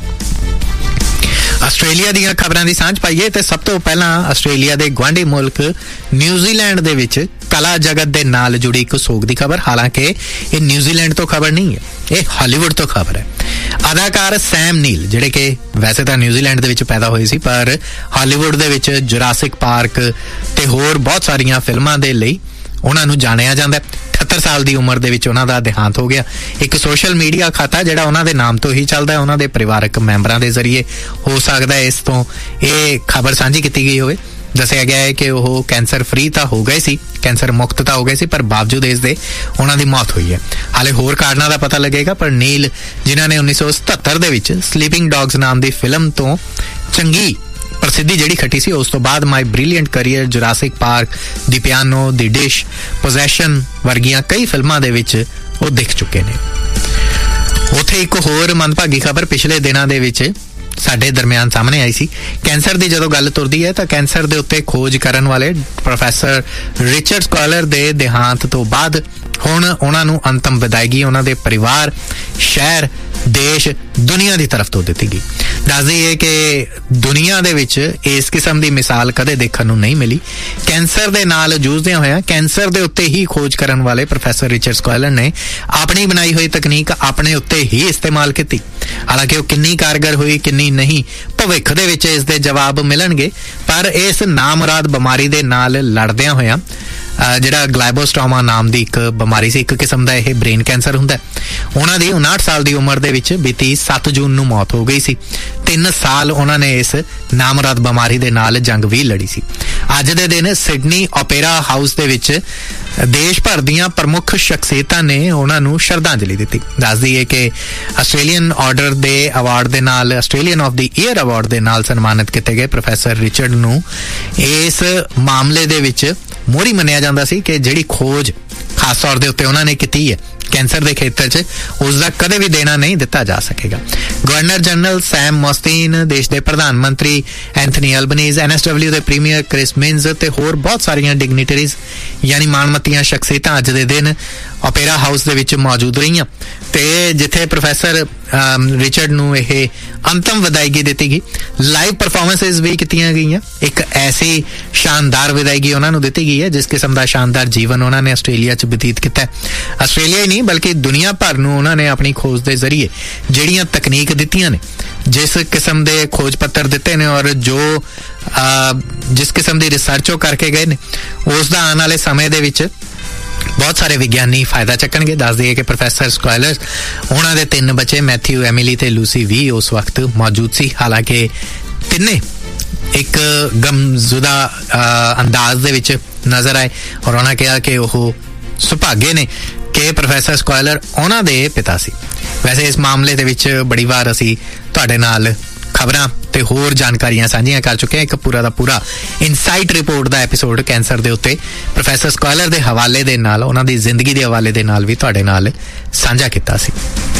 ਆਸਟ੍ਰੇਲੀਆ ਦੀਆਂ ਖਬਰਾਂ ਦੀ ਸਾਂਝ ਪਾਈਏ ਤੇ ਸਭ ਤੋਂ ਪਹਿਲਾਂ ਆਸਟ੍ਰੇਲੀਆ ਦੇ ਗੁਆਂਢੀ ਮੁਲਕ ਨਿਊਜ਼ੀਲੈਂਡ ਦੇ ਵਿੱਚ ਕਲਾ ਜਗਤ ਦੇ ਨਾਲ ਜੁੜੀ ਇੱਕ ਸੋਗ ਦੀ ਖਬਰ। ਹਾਲਾਂਕਿ ਇਹ ਨਿਊਜ਼ੀਲੈਂਡ ਤੋਂ ਖਬਰ ਨਹੀਂ ਹੈ, ਇਹ ਹਾਲੀਵੁੱਡ ਤੋਂ ਖਬਰ ਹੈ। ਅਦਾਕਾਰ ਸੈਮ ਨੀਲ, ਜਿਹੜੇ ਕਿ ਵੈਸੇ ਤਾਂ ਨਿਊਜ਼ੀਲੈਂਡ ਦੇ ਵਿੱਚ ਪੈਦਾ ਹੋਏ ਸੀ, ਪਰ ਹਾਲੀਵੁੱਡ ਦੇ ਵਿੱਚ ਜੁਰਾਸਿਕ ਪਾਰਕ ਤੇ ਹੋਰ ਬਹੁਤ ਸਾਰੀਆਂ ਫਿਲਮਾਂ ਦੇ ਲਈ ਉਹਨਾਂ ਨੂੰ ਜਾਣਿਆ ਜਾਂਦਾ। ਅਠੱਤਰ ਸਾਲ ਦੀ ਉਮਰ ਦੇ ਵਿੱਚ ਉਹਨਾਂ ਦਾ ਦੇਹਾਂਤ ਹੋ ਗਿਆ। ਇੱਕ ਸੋਸ਼ਲ ਮੀਡੀਆ ਖਾਤਾ ਜਿਹੜਾ ਉਹਨਾਂ ਦੇ ਨਾਮ ਤੋਂ ਹੀ ਚੱਲਦਾ, ਉਹਨਾਂ ਦੇ ਪਰਿਵਾਰਕ ਮੈਂਬਰਾਂ ਦੇ ਜ਼ਰੀਏ ਹੋ ਸਕਦਾ ਇਸ ਤੋਂ ਇਹ ਖਬਰ ਸਾਂਝੀ ਕੀਤੀ ਗਈ ਹੋਵੇ। ਦੱਸਿਆ ਗਿਆ ਹੈ ਕਿ ਉਹ ਕੈਂਸਰ ਫ੍ਰੀ ਤਾਂ ਹੋ ਗਏ ਸੀ, ਕੈਂਸਰ ਮੁਕਤ ਤਾਂ ਹੋ ਗਏ ਸੀ, ਪਰ ਬਾਵਜੂਦ ਇਸ ਦੇ ਉਹਨਾਂ ਦੀ ਮੌਤ ਹੋਈ ਹੈ। ਹਾਲੇ ਹੋਰ ਕਾਰਨਾਂ ਦਾ ਪਤਾ ਲੱਗੇਗਾ, ਪਰ ਨੀਲ, ਜਿਨ੍ਹਾਂ ਨੇ ਉੱਨੀ ਸੌ ਸਤੱਤਰ ਦੇ ਵਿੱਚ ਸਲੀਪਿੰਗ ਡੌਗਸ ਨਾਮ ਦੀ ਫਿਲਮ ਤੋਂ ਚੰਗੀ ਪ੍ਰਸਿੱਧੀ ਜਿਹੜੀ ਖੱਟੀ ਸੀ, ਉਸ ਤੋਂ ਬਾਅਦ ਮਾਈ ਬ੍ਰਿਲੀਅੰਟ ਕਰੀਅਰ, ਜੁਰਾਸਿਕ ਪਾਰਕ, ਦੀ ਪਿਆਨੋ, ਦੀ ਡਿਸ਼, ਪੋਜੈਸ਼ਨ ਵਰਗੀਆਂ ਕਈ ਫਿਲਮਾਂ ਦੇ ਵਿੱਚ ਉਹ ਦਿਖ ਚੁੱਕੇ ਨੇ। ਉੱਥੇ ਇੱਕ ਹੋਰ ਮੰਦਭਾਗੀ ਖਬਰ ਪਿਛਲੇ ਦਿਨਾਂ ਦੇ ਵਿੱਚ ਸਾਡੇ ਦਰਮਿਆਨ ਸਾਹਮਣੇ ਆਈ ਸੀ। ਕੈਂਸਰ ਦੀ ਜਦੋਂ ਗੱਲ ਤੁਰਦੀ ਹੈ ਤਾਂ ਕੈਂਸਰ ਦੇ ਉੱਤੇ ਖੋਜ ਕਰਨ ਵਾਲੇ ਪ੍ਰੋਫੈਸਰ ਰਿਚਰਡ ਸਕਾਲਰ ਦੇ ਦੇਹਾਂਤ ਤੋਂ ਬਾਅਦ ਹੁਣ ਉਹਨਾਂ ਨੂੰ ਅੰਤਮ ਵਿਦਾਇਗੀ ਉਹਨਾਂ ਦੇ ਪਰਿਵਾਰ, ਸ਼ਹਿਰ, ਦੇਸ਼, ਦੁਨੀਆ ਦੀ ਤਰਫ ਤੋਂ ਦਿੱਤੀ ਗਈ। ਦੱਸ ਦਈਏ ਕਿ ਦੁਨੀਆ ਦੇ ਵਿੱਚ ਇਸ ਕਿਸਮ ਦੀ ਮਿਸਾਲ ਕਦੇ ਦੇਖਣ ਨੂੰ ਨਹੀਂ ਮਿਲੀ। ਕੈਂਸਰ ਦੇ ਨਾਲ ਜੂਝਦਿਆਂ ਹੋਇਆਂ ਕੈਂਸਰ ਦੇ ਉੱਤੇ ਹੀ ਖੋਜ ਕਰਨ ਵਾਲੇ ਪ੍ਰੋਫੈਸਰ ਰਿਚਰਡ ਸਕਾਲਰ ਨੇ ਆਪਣੀ ਬਣਾਈ ਹੋਈ ਤਕਨੀਕ ਆਪਣੇ ਉੱਤੇ ਹੀ ਇਸਤੇਮਾਲ ਕੀਤੀ। ਹਾਲਾਂਕਿ ਉਹ ਕਿੰਨੀ ਕਾਰਗਰ ਹੋਈ, ਕਿੰਨੀ ਨਹੀਂ, ਭਵਿੱਖ ਦੇ ਵਿੱਚ ਇਸ ਦੇ ਜਵਾਬ ਮਿਲਣਗੇ। ਪਰ ਇਸ ਨਾਮੁਰਾਦ ਬਿਮਾਰੀ ਦੇ ਨਾਲ ਲੜਦਿਆਂ ਹੋਇਆਂ ਜਿਹੜਾ ਗਲਾਈਬੋਸਟੋਮਾ ਨਾਮ ਦੀ ਇੱਕ ਬਿਮਾਰੀ ਸੀ, ਇੱਕ ਕਿਸਮ ਦਾ ਇਹ ਬ੍ਰੇਨ ਕੈਂਸਰ ਹੁੰਦਾ, ਉਹਨਾਂ ਦੀ ਉਨਾਹਠ ਸਾਲ ਦੀ ਉਮਰ ਦੇ ਵਿੱਚ ਬੀਤੀ ਸੱਤ ਜੂਨ ਨੂੰ ਮੌਤ ਹੋ ਗਈ ਸੀ। ਤਿੰਨ ਸਾਲ ਉਹਨਾਂ ਨੇ ਇਸ ਨਾਮੁਰਾਦ ਬਿਮਾਰੀ ਦੇ ਨਾਲ ਜੰਗ ਵੀ ਲੜੀ ਸੀ। ਅੱਜ ਦੇ ਦਿਨ ਸਿਡਨੀ ਓਪੇਰਾ ਹਾਊਸ ਦੇ ਵਿੱਚ ਦੇਸ਼ ਭਰ ਦੀਆਂ ਪ੍ਰਮੁੱਖ ਸ਼ਖਸੀਅਤਾਂ ਨੇ ਉਹਨਾਂ ਨੂੰ ਸ਼ਰਧਾਂਜਲੀ ਦਿੱਤੀ। ਦੱਸ ਦਈਏ ਕਿ ਆਸਟ੍ਰੇਲੀਅਨ ਆਰਡਰ ਦੇ ਅਵਾਰਡ ਦੇ ਨਾਲ, Australian of the year award ਦੇ ਨਾਲ ਸਨਮਾਨਿਤ ਕੀਤੇ ਗਏ ਪ੍ਰੋਫੈਸਰ ਰਿਚਰਡ ਨੂੰ ਇਸ ਮਾਮਲੇ ਦੇ ਵਿੱਚ ਮੋਹਰੀ ਮੰਨਿਆ ਜਾਂਦਾ ਸੀ ਕਿ ਜਿਹੜੀ ਖੋਜ ਖਾਸ ਤੌਰ ਦੇ ਉੱਤੇ ਉਹਨਾਂ ਨੇ ਕੀਤੀ ਹੈ ਕੈਂਸਰ ਦੇ ਖੇਤਰ 'ਚ, ਉਸ ਦਾ ਕਦੇ ਵੀ ਦੇਣਾ ਨਹੀਂ ਦਿੱਤਾ ਜਾ ਸਕੇਗਾ। ਗਵਰਨਰ ਜਨਰਲ ਸੈਮ ਮੋਸਟੀਨ, ਦੇਸ਼ ਦੇ ਪ੍ਰਧਾਨ ਮੰਤਰੀ ਐਂਥਨੀ ਅਲਬਨੀਜ਼, ਐਨ ਐਸ ਡਬਲਿਊ ਦੇ ਪ੍ਰੀਮੀਅਰ ਕ੍ਰਿਸ ਮਿਨਜ਼ ਤੇ ਹੋਰ ਬਹੁਤ ਸਾਰੀਆਂ ਡਿਗਨੀਟਰੀਜ਼ ਯਾਨੀ ਮਾਣਮੱਤੀਆਂ ਸ਼ਖਸੀਅਤਾਂ ਅੱਜ ਦੇ ਦਿਨ ਓਪੇਰਾ ਹਾਊਸ ਦੇ ਵਿੱਚ ਮੌਜੂਦ ਰਹੀਆਂ ਤੇ ਜਿੱਥੇ ਪ੍ਰੋਫੈਸਰ ਰਿਚਰਡ ਨੂੰ ਇਹ ਅੰਤਮ ਵਿਦਾਇਗੀ ਦਿੱਤੀ ਗਈ। ਲਾਈਵ ਪਰਫਾਰਮੈਂਸਿਸ ਵੀ ਕੀਤੀਆਂ ਗਈਆਂ। ਇੱਕ ਐਸੀ ਸ਼ਾਨਦਾਰ ਵਿਦਾਇਗੀ ਉਹਨਾਂ ਨੂੰ ਦਿੱਤੀ ਗਈ ਹੈ ਜਿਸ ਕਿਸਮ ਦਾ ਸ਼ਾਨਦਾਰ ਜੀਵਨ ਉਹਨਾਂ ਨੇ ਆਸਟ੍ਰੇਲੀਆ 'ਚ ਬਤੀਤ ਕੀਤਾ। ਆਸਟ੍ਰੇਲੀਆ ਹੀ ਨਹੀਂ ਬਲਕਿ ਦੁਨੀਆ ਭਰ ਨੂੰ ਉਹਨਾਂ ਨੇ ਆਪਣੀ ਖੋਜ ਦੇ ਜ਼ਰੀਏ ਜਿਹੜੀਆਂ ਤਕਨੀਕ ਦਿੱਤੀਆਂ ਨੇ, ਜਿਸ ਕਿਸਮ ਦੇ ਖੋਜ ਪੱਤਰ ਦਿੱਤੇ ਨੇ ਔਰ ਜੋ ਜਿਸ ਕਿਸਮ ਦੀ ਰਿਸਰਚ ਉਹ ਕਰਕੇ ਗਏ ਨੇ, ਉਸ ਦਾ ਆਉਣ ਵਾਲੇ ਸਮੇਂ ਦੇ ਵਿੱਚ ਬਹੁਤ ਸਾਰੇ ਵਿਗਿਆਨੀ ਫਾਇਦਾ ਚੱਕਣਗੇ। ਦੱਸ ਦਈਏ ਕਿ ਪ੍ਰੋਫੈਸਰ ਸਕਾਲਰ, ਉਹਨਾਂ ਦੇ ਤਿੰਨ ਬੱਚੇ ਮੈਥਿਊ, ਐਮਿਲੀ ਤੇ ਲੂਸੀ ਵੀ ਉਸ ਵਕਤ ਮੌਜੂਦ ਸੀ। ਹਾਲਾਂਕਿ ਤਿੰਨੇ ਇੱਕ ਗਮਜ਼ੁਦਾ ਅੰਦਾਜ਼ ਦੇ ਵਿੱਚ ਨਜ਼ਰ ਆਏ ਔਰ ਉਹਨਾਂ ਕਿਹਾ ਕਿ ਉਹ ਸੁਭਾਗੇ ਨੇ ਕਿ ਪ੍ਰੋਫੈਸਰ ਸਕਾਲਰ ਉਹਨਾਂ ਦੇ ਪਿਤਾ ਸੀ। ਵੈਸੇ ਇਸ ਮਾਮਲੇ ਦੇ ਵਿੱਚ ਬੜੀ ਵਾਰ ਅਸੀਂ ਤੁਹਾਡੇ ਨਾਲ ਖਬਰਾਂ ਤੇ ਹੋਰ ਜਾਣਕਾਰੀਆਂ ਸਾਂਝੀਆਂ ਕਰ ਚੁੱਕੇ ਹਾਂ। ਇੱਕ ਪੂਰਾ ਦਾ ਪੂਰਾ ਇਨਸਾਈਟ ਰਿਪੋਰਟ ਦਾ ਐਪੀਸੋਡ ਕੈਂਸਰ ਦੇ ਉੱਤੇ ਪ੍ਰੋਫੈਸਰ ਸਕਾਲਰ ਦੇ ਹਵਾਲੇ ਦੇ ਨਾਲ, ਉਹਨਾਂ ਦੀ ਜ਼ਿੰਦਗੀ ਦੇ ਹਵਾਲੇ ਦੇ ਨਾਲ ਵੀ ਤੁਹਾਡੇ ਨਾਲ ਸਾਂਝਾ ਕੀਤਾ ਸੀ।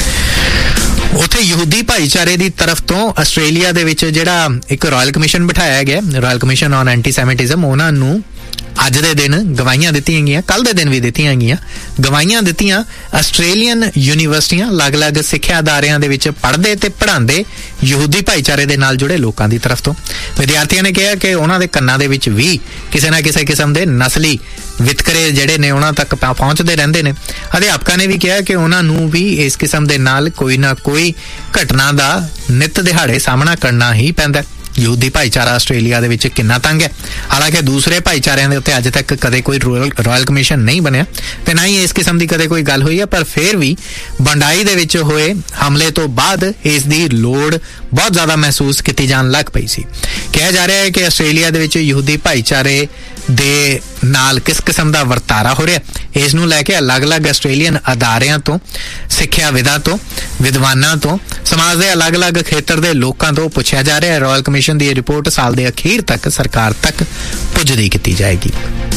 ਉੱਥੇ ਯਹੂਦੀ ਭਾਈਚਾਰੇ ਦੀ ਤਰਫ ਤੋਂ ਆਸਟ੍ਰੇਲੀਆ ਦੇ ਵਿੱਚ ਜਿਹੜਾ ਇੱਕ ਰਾਇਲ ਕਮਿਸ਼ਨ ਬਿਠਾਇਆ ਗਿਆ, ਰਾਇਲ ਕਮਿਸ਼ਨ ਔਨ ਐਂਟੀ-ਸੈਮਿਟਿਜ਼ਮ, ਉਹਨਾਂ ਨੂੰ ਅੱਜ ਦੇ ਦਿਨ ਗਵਾਹੀਆਂ ਦਿੱਤੀਆਂ ਗਈਆਂ, ਕੱਲ੍ਹ ਦੇ ਦਿਨ ਵੀ ਦਿੱਤੀਆਂ ਗਈਆਂ, ਗਵਾਹੀਆਂ ਦਿੱਤੀਆਂ ਆਸਟ੍ਰੇਲੀਅਨ ਯੂਨੀਵਰਸਿਟੀਆਂ, ਅਲੱਗ-ਅਲੱਗ ਸਿੱਖਿਆ ਅਦਾਰਿਆਂ ਦੇ ਵਿੱਚ ਪੜ੍ਹਦੇ ਤੇ ਪੜ੍ਹਾਉਂਦੇ ਯਹੂਦੀ ਭਾਈਚਾਰੇ ਦੇ ਨਾਲ ਜੁੜੇ ਲੋਕਾਂ ਦੀ ਤਰਫ ਤੋਂ। ਵਿਦਿਆਰਥੀਆਂ ਨੇ ਕਿਹਾ ਕਿ ਉਹਨਾਂ ਦੇ ਕੰਨਾਂ ਦੇ ਵਿੱਚ ਵੀ ਕਿਸੇ ਨਾ ਕਿਸੇ ਕਿਸਮ ਦੇ ਨਸਲੀ ਵਿਤਕਰੇ ਜਿਹੜੇ ਨੇ ਉਹਨਾਂ ਤੱਕ ਪਹੁੰਚਦੇ ਰਹਿੰਦੇ ਨੇ। ਅਧਿਆਪਕਾਂ ਨੇ ਵੀ ਕਿਹਾ ਕਿ ਉਹਨਾਂ ਨੂੰ ਵੀ ਇਸ ਕਿਸਮ ਦੇ ਨਾਲ ਕੋਈ ਨਾ ਕੋਈ ਘਟਨਾ ਦਾ ਨਿੱਤ ਦਿਹਾੜੇ ਸਾਹਮਣਾ ਕਰਨਾ ਹੀ ਪੈਂਦਾ। ਯਹੂਦੀ ਭਾਈਚਾਰਾ ਆਸਟ੍ਰੇਲੀਆ ਦੇ ਵਿੱਚ ਕਿੰਨਾ ਤੰਗ ਹੈ। ਹਾਲਾਂਕਿ ਦੂਸਰੇ ਭਾਈਚਾਰਿਆਂ ਦੇ ਉੱਤੇ ਅੱਜ ਤੱਕ ਕਦੇ ਕੋਈ ਰਾਇਲ ਕਮਿਸ਼ਨ ਨਹੀਂ ਬਣਿਆ ਤੇ ਨਾ ਹੀ ਇਸ ਕਿਸਮ ਦੀ ਕਦੇ ਕੋਈ ਗੱਲ ਹੋਈ ਹੈ, ਪਰ ਫਿਰ ਵੀ ਬੰਡਾਈ ਦੇ ਵਿੱਚ ਹੋਏ ਹਮਲੇ ਤੋਂ ਬਾਅਦ ਇਸ ਦੀ ਲੋੜ ਬਹੁਤ ਜ਼ਿਆਦਾ ਮਹਿਸੂਸ ਕੀਤੀ ਜਾਣ ਲੱਗ ਪਈ ਸੀ। ਕਿਹਾ ਜਾ ਰਿਹਾ ਹੈ ਕਿ ਆਸਟ੍ਰੇਲੀਆ ਦੇ ਵਿੱਚ ਯਹੂਦੀ ਭਾਈਚਾਰੇ ਦੇ ਨਾਲ ਕਿਸ ਕਿਸਮ ਦਾ ਵਰਤਾਰਾ ਹੋ ਰਿਹਾ, ਇਸ ਨੂੰ ਲੈ ਕੇ ਅਲੱਗ-ਅਲੱਗ ਆਸਟ੍ਰੇਲੀਅਨ ਅਦਾਰਿਆਂ ਤੋਂ, ਸਿੱਖਿਆਵਿਦਾਂ ਤੋਂ, ਵਿਦਵਾਨਾਂ ਤੋਂ, ਸਮਾਜ ਦੇ ਅਲੱਗ-ਅਲੱਗ ਖੇਤਰ ਦੇ ਲੋਕਾਂ ਤੋਂ ਪੁੱਛਿਆ ਜਾ ਰਿਹਾ ਹੈ। ਰਾਇਲ ਕਮਿਸ਼ਨ ਦੀ ਰਿਪੋਰਟ ਸਾਲ ਦੇ ਅਖੀਰ ਤੱਕ ਸਰਕਾਰ ਤੱਕ ਪੁੱਜਦੀ ਕੀਤੀ ਜਾਏਗੀ।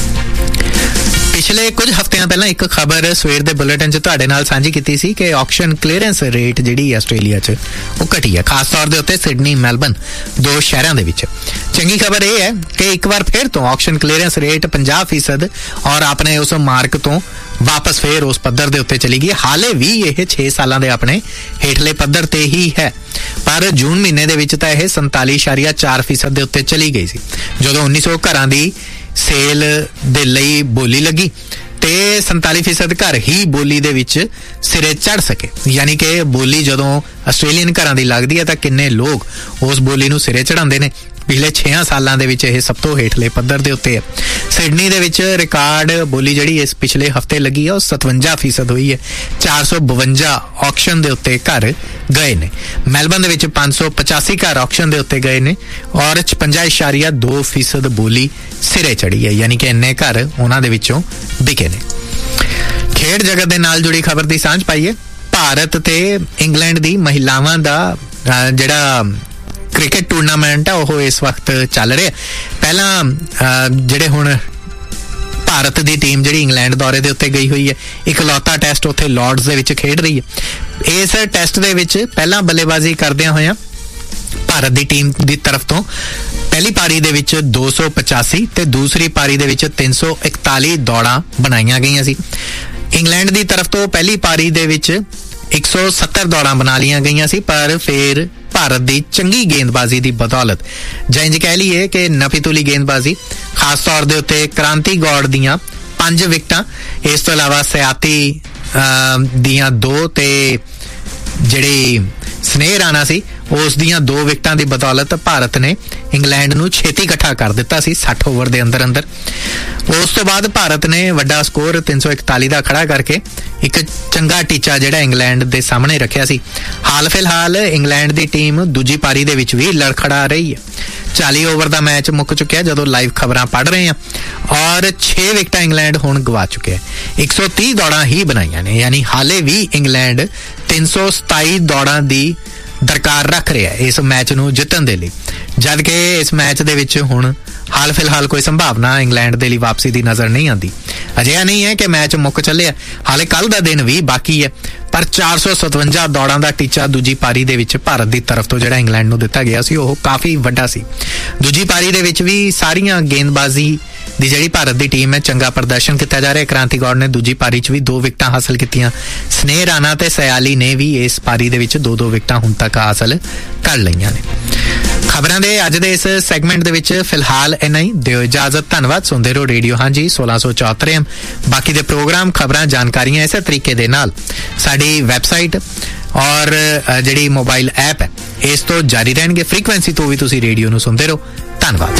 ਪਿਛਲੇ ਕੁਝ ਹਫ਼ਤਿਆਂ ਪਹਿਲਾਂ ਇੱਕ ਖਬਰ ਸਵੇਰ ਦੇ ਬੁਲੇਟਿਨ 'ਚ ਤੁਹਾਡੇ ਨਾਲ ਸਾਂਝੀ ਕੀਤੀ ਸੀ ਕਿ ਆਕਸ਼ਨ ਕਲੀਅਰੈਂਸ ਰੇਟ ਜਿਹੜੀ ਆਸਟ੍ਰੇਲੀਆ 'ਚ ਉਹ ਘਟੀ ਹੈ, ਖਾਸ ਤੌਰ ਦੇ ਉੱਤੇ ਸਿਡਨੀ, ਮੈਲਬਨ ਦੋ ਸ਼ਹਿਰਾਂ ਦੇ ਵਿੱਚ। ਚੰਗੀ ਖਬਰ ਇਹ ਹੈ ਕਿ ਇੱਕ ਵਾਰ ਫਿਰ ਤੋਂ ਆਕਸ਼ਨ ਕਲੀਅਰੈਂਸ ਰੇਟ ਪੰਜਾਹ ਫੀਸਦ ਔਰ ਆਪਣੇ ਉਸ ਮਾਰਕ ਤੋਂ ਵਾਪਸ ਫੇਰ ਉਸ ਪੱਧਰ ਦੇ ਉੱਤੇ ਚਲੀ ਗਈ। ਹਾਲੇ ਵੀ ਇਹ ਛੇ ਸਾਲਾਂ ਦੇ ਆਪਣੇ ਹੇਠਲੇ ਪੱਧਰ ਤੇ ਹੀ ਹੈ, ਪਰ ਜੂਨ ਮਹੀਨੇ ਦੇ ਵਿੱਚ ਤਾਂ ਇਹ ਸੰਤਾਲੀ ਇਸ਼ਾਰੀਆ ਚਾਰ ਫੀਸਦ ਦੇ ਉੱਤੇ ਚਲੀ ਗਈ ਸੀ, ਜਦੋਂ ਉੱਨੀ ਸੌ ਘਰਾਂ ਦੀ ਸੇਲ ਦੇ ਲਈ ਬੋਲੀ ਲੱਗੀ ਤੇ ਸੰਤਾਲੀ ਫੀਸਦ ਘਰ ਹੀ ਬੋਲੀ ਦੇ ਵਿੱਚ ਸਿਰੇ ਚੜ ਸਕੇ। ਯਾਨੀ ਕਿ ਬੋਲੀ ਜਦੋਂ ਆਸਟ੍ਰੇਲੀਅਨ ਘਰਾਂ ਦੀ ਲੱਗਦੀ ਹੈ ਤਾਂ ਕਿੰਨੇ ਲੋਕ ਉਸ ਬੋਲੀ ਨੂੰ ਸਿਰੇ ਚੜਾਉਂਦੇ ਨੇ। ਪਿਛਲੇ ਛੇ ਸਾਲਾਂ ਦੇ ਵਿੱਚ ਇਹ ਸਭ ਤੋਂ ਹੇਠਲੇ ਪੱਧਰ ਦੇ ਉੱਤੇ ਹੈ। ਸਿਡਨੀ ਦੇ ਵਿੱਚ ਰਿਕਾਰਡ ਬੋਲੀ ਜਿਹੜੀ ਇਸ ਪਿਛਲੇ ਹਫ਼ਤੇ ਲੱਗੀ ਹੈ ਉਹ ਸਤਵੰਜਾ ਫੀਸਦ ਹੋਈ ਹੈ। ਚਾਰ ਸੌ ਬਵੰਜਾ ਆਕਸ਼ਨ ਦੇ ਉੱਤੇ ਘਰ ਗਏ ਨੇ। ਮੈਲਬਨ ਦੇ ਵਿੱਚ ਪੰਜ ਸੌ ਪਚਾਸੀ ਘਰ ਆਕਸ਼ਨ ਦੇ ਉੱਤੇ ਗਏ ਨੇ ਔਰ ਛਪੰਜਾ ਇਸ਼ਾਰੀਆ ਦੋ ਫੀਸਦ ਬੋਲੀ ਸਿਰੇ ਚੜੀ ਹੈ, ਯਾਨੀ ਕਿ ਇੰਨੇ ਘਰ ਉਹਨਾਂ ਦੇ ਵਿੱਚੋਂ ਵਿਕੇ ਨੇ। ਖੇਡ ਜਗਤ ਦੇ ਨਾਲ ਜੁੜੀ ਖਬਰ ਦੀ ਸਾਂਝ ਪਾਈਏ। ਭਾਰਤ ਤੇ ਇੰਗਲੈਂਡ ਦੀ ਮਹਿਲਾਵਾਂ ਦਾ ਜਿਹੜਾ ਕ੍ਰਿਕਟ ਟੂਰਨਾਮੈਂਟ ਹੈ ਉਹ ਇਸ ਵਕਤ ਚੱਲ ਰਿਹਾ। ਪਹਿਲਾਂ ਜਿਹੜੇ ਹੁਣ ਭਾਰਤ ਦੀ ਟੀਮ ਜਿਹੜੀ ਇੰਗਲੈਂਡ ਦੌਰੇ ਦੇ ਉੱਤੇ ਗਈ ਹੋਈ ਹੈ, ਇਕਲੌਤਾ ਟੈਸਟ ਉੱਥੇ ਲਾਰਡਸ ਦੇ ਵਿੱਚ ਖੇਡ ਰਹੀ ਹੈ। ਇਸ ਟੈਸਟ ਦੇ ਵਿੱਚ ਪਹਿਲਾਂ ਬੱਲੇਬਾਜ਼ੀ ਕਰਦਿਆਂ ਹੋਇਆਂ ਭਾਰਤ ਦੀ ਟੀਮ ਦੀ ਤਰਫ ਤੋਂ ਪਹਿਲੀ ਪਾਰੀ ਦੇ ਵਿੱਚ ਦੋ ਸੌ ਪਚਾਸੀ ਤੇ ਦੂਸਰੀ ਪਾਰੀ ਦੇ ਵਿੱਚ ਤਿੰਨ ਸੌ ਇਕਤਾਲੀ ਦੌੜਾਂ ਬਣਾਈਆਂ ਗਈਆਂ ਸੀ। ਇੰਗਲੈਂਡ ਦੀ ਤਰਫ ਤੋਂ ਪਹਿਲੀ ਪਾਰੀ ਦੇ ਵਿੱਚ ਇੱਕ ਸੌ ਸੱਤਰ ਦੌੜਾਂ ਬਣਾ ਲਈਆਂ ਗਈਆਂ ਸੀ, ਪਰ ਫਿਰ ਭਾਰਤ ਦੀ ਚੰਗੀ ਗੇਂਦਬਾਜ਼ੀ ਦੀ ਬਦੌਲਤ ਜਾਂ ਇੰਜ ਕਹਿ ਲਈਏ ਕਿ ਨਫੀਤੁਲੀ ਗੇਂਦਬਾਜ਼ੀ, ਖਾਸ ਤੌਰ ਦੇ ਉੱਤੇ ਕ੍ਰਾਂਤੀ ਗੌੜ ਦੀਆਂ ਪੰਜ ਵਿਕਟਾਂ, ਇਸ ਤੋਂ ਇਲਾਵਾ ਸਿਆਤੀ ਦੀਆਂ ਦੋ ਤੇ ਜਿਹੜੀ ਸਨੇਹ ਰਾਣਾ ਸੀ ਉਸ ਦੀਆਂ ਦੋ ਵਿਕਟਾਂ ਦੀ ਬਦੌਲਤ ਭਾਰਤ ਨੇ ਇੰਗਲੈਂਡ ਨੂੰ ਛੇਤੀ ਇਕੱਠਾ ਕਰ ਦਿੱਤਾ ਸੀ ਸੱਠ ਓਵਰ ਦੇ ਅੰਦਰ ਅੰਦਰ। ਉਸ ਤੋਂ ਬਾਅਦ ਭਾਰਤ ਨੇ ਵੱਡਾ ਸਕੋਰ ਤਿੰਨ ਸੌ ਇਕਤਾਲੀ ਦਾ ਖੜਾ ਕਰਕੇ ਇੱਕ ਚੰਗਾ ਟੀਚਾ ਜਿਹੜਾ ਇੰਗਲੈਂਡ ਦੇ ਸਾਹਮਣੇ ਰੱਖਿਆ ਸੀ। ਹਾਲ ਫਿਲਹਾਲ ਇੰਗਲੈਂਡ ਦੀ ਟੀਮ ਦੂਜੀ ਪਾਰੀ ਦੇ ਵਿੱਚ ਵੀ ਲੜਖੜਾ ਰਹੀ ਹੈ। ਚਾਲੀ ਓਵਰ ਦਾ ਮੈਚ ਮੁੱਕ ਚੁੱਕਿਆ ਜਦੋਂ ਲਾਈਵ ਖਬਰਾਂ ਪੜ੍ਹ ਰਹੇ ਹਾਂ ਔਰ ਛੇ ਵਿਕਟਾਂ ਇੰਗਲੈਂਡ ਹੁਣ ਗਵਾ ਚੁੱਕਿਆ। ਇੱਕ ਸੌ ਤੀਹ ਦੌੜਾਂ ਹੀ ਬਣਾਈਆਂ ਨੇ, ਯਾਨੀ ਹਾਲੇ ਵੀ ਇੰਗਲੈਂਡ ਤਿੰਨ ਸੌ ਸਤਾਈ ਦੌੜਾਂ ਦੀ ਦਰਕਾਰ ਰੱਖ ਰਿਹਾ ਇਸ ਮੈਚ ਨੂੰ ਜਿੱਤਣ ਦੇ ਲਈ, ਜਦ ਕਿ ਇਸ ਮੈਚ ਦੇ ਵਿੱਚ ਹੁਣ ਹਾਲ ਫਿਲਹਾਲ ਕੋਈ ਸੰਭਾਵਨਾ ਇੰਗਲੈਂਡ ਦੇ ਲਈ ਵਾਪਸੀ ਦੀ ਨਜ਼ਰ ਨਹੀਂ ਆਉਂਦੀ। ਅਜਿਹਾ ਨਹੀਂ ਹੈ ਕਿ ਮੈਚ ਮੁੱਕ ਚੱਲਿਆ, ਹਾਲੇ ਕੱਲ ਦਾ ਦਿਨ ਵੀ ਬਾਕੀ ਹੈ, ਪਰ ਚਾਰ ਸੌ ਸਤਵੰਜਾ ਦੌੜਾਂ ਦਾ ਟੀਚਾ ਦੂਜੀ ਪਾਰੀ ਦੇ ਵਿੱਚ ਭਾਰਤ ਦੀ ਤਰਫ ਤੋਂ ਜਿਹੜਾ ਇੰਗਲੈਂਡ ਨੂੰ ਦਿੱਤਾ ਗਿਆ ਸੀ ਉਹ ਕਾਫੀ ਵੱਡਾ ਸੀ। ਦੂਜੀ ਪਾਰੀ ਦੇ ਵਿੱਚ ਵੀ ਸਾਰੀਆਂ ਗੇਂਦਬਾਜ਼ੀ ਦੀ ਜਿਹੜੀ ਭਾਰਤ ਦੀ ਟੀਮ ਹੈ ਚੰਗਾ ਪ੍ਰਦਰਸ਼ਨ ਕੀਤਾ ਜਾ ਰਿਹਾ। ਕ੍ਰਾਂਤੀ ਗੌੜ ਨੇ ਦੂਜੀ ਪਾਰੀ 'ਚ ਵੀ ਦੋ ਵਿਕਟਾਂ ਹਾਸਲ ਕੀਤੀਆਂ। ਸਨੇਹ ਰਾਣਾ ਤੇ ਸਿਆਲੀ ਨੇ ਵੀ ਇਸ ਪਾਰੀ ਦੇ ਵਿੱਚ ਦੋ ਦੋ ਵਿਕਟਾਂ ਹੁਣ ਤੱਕ ਹਾਸਲ ਕਰ ਲਈਆਂ ਨੇ। ਖਬਰਾਂ ਦੇ ਅੱਜ ਦੇ ਇਸ ਸੈਗਮੈਂਟ ਦੇ ਵਿੱਚ ਫਿਲਹਾਲ ਇੰਨਾ ਹੀ। ਦਿਓ ਇਜਾਜ਼ਤ। ਧੰਨਵਾਦ। ਸੁਣਦੇ ਰਹੋ ਰੇਡੀਓ ਹਾਂਜੀ ਸੋਲਾਂ ਸੌ ਚੌਹੱਤਰ ਐਮ। ਬਾਕੀ ਦੇ ਪ੍ਰੋਗਰਾਮ, ਖਬਰਾਂ, ਜਾਣਕਾਰੀਆਂ ਇਸੇ ਤਰੀਕੇ ਦੇ ਨਾਲ ਸਾਡੀ ਵੈਬਸਾਈਟ ਔਰ ਜਿਹੜੀ ਮੋਬਾਈਲ ਐਪ ਹੈ ਇਸ ਤੋਂ ਜਾਰੀ ਰਹਿਣਗੇ। ਫ੍ਰੀਕੁਐਂਸੀ ਤੋਂ ਵੀ ਤੁਸੀਂ ਰੇਡੀਓ ਨੂੰ ਸੁਣਦੇ ਰਹੋ। ਧੰਨਵਾਦ।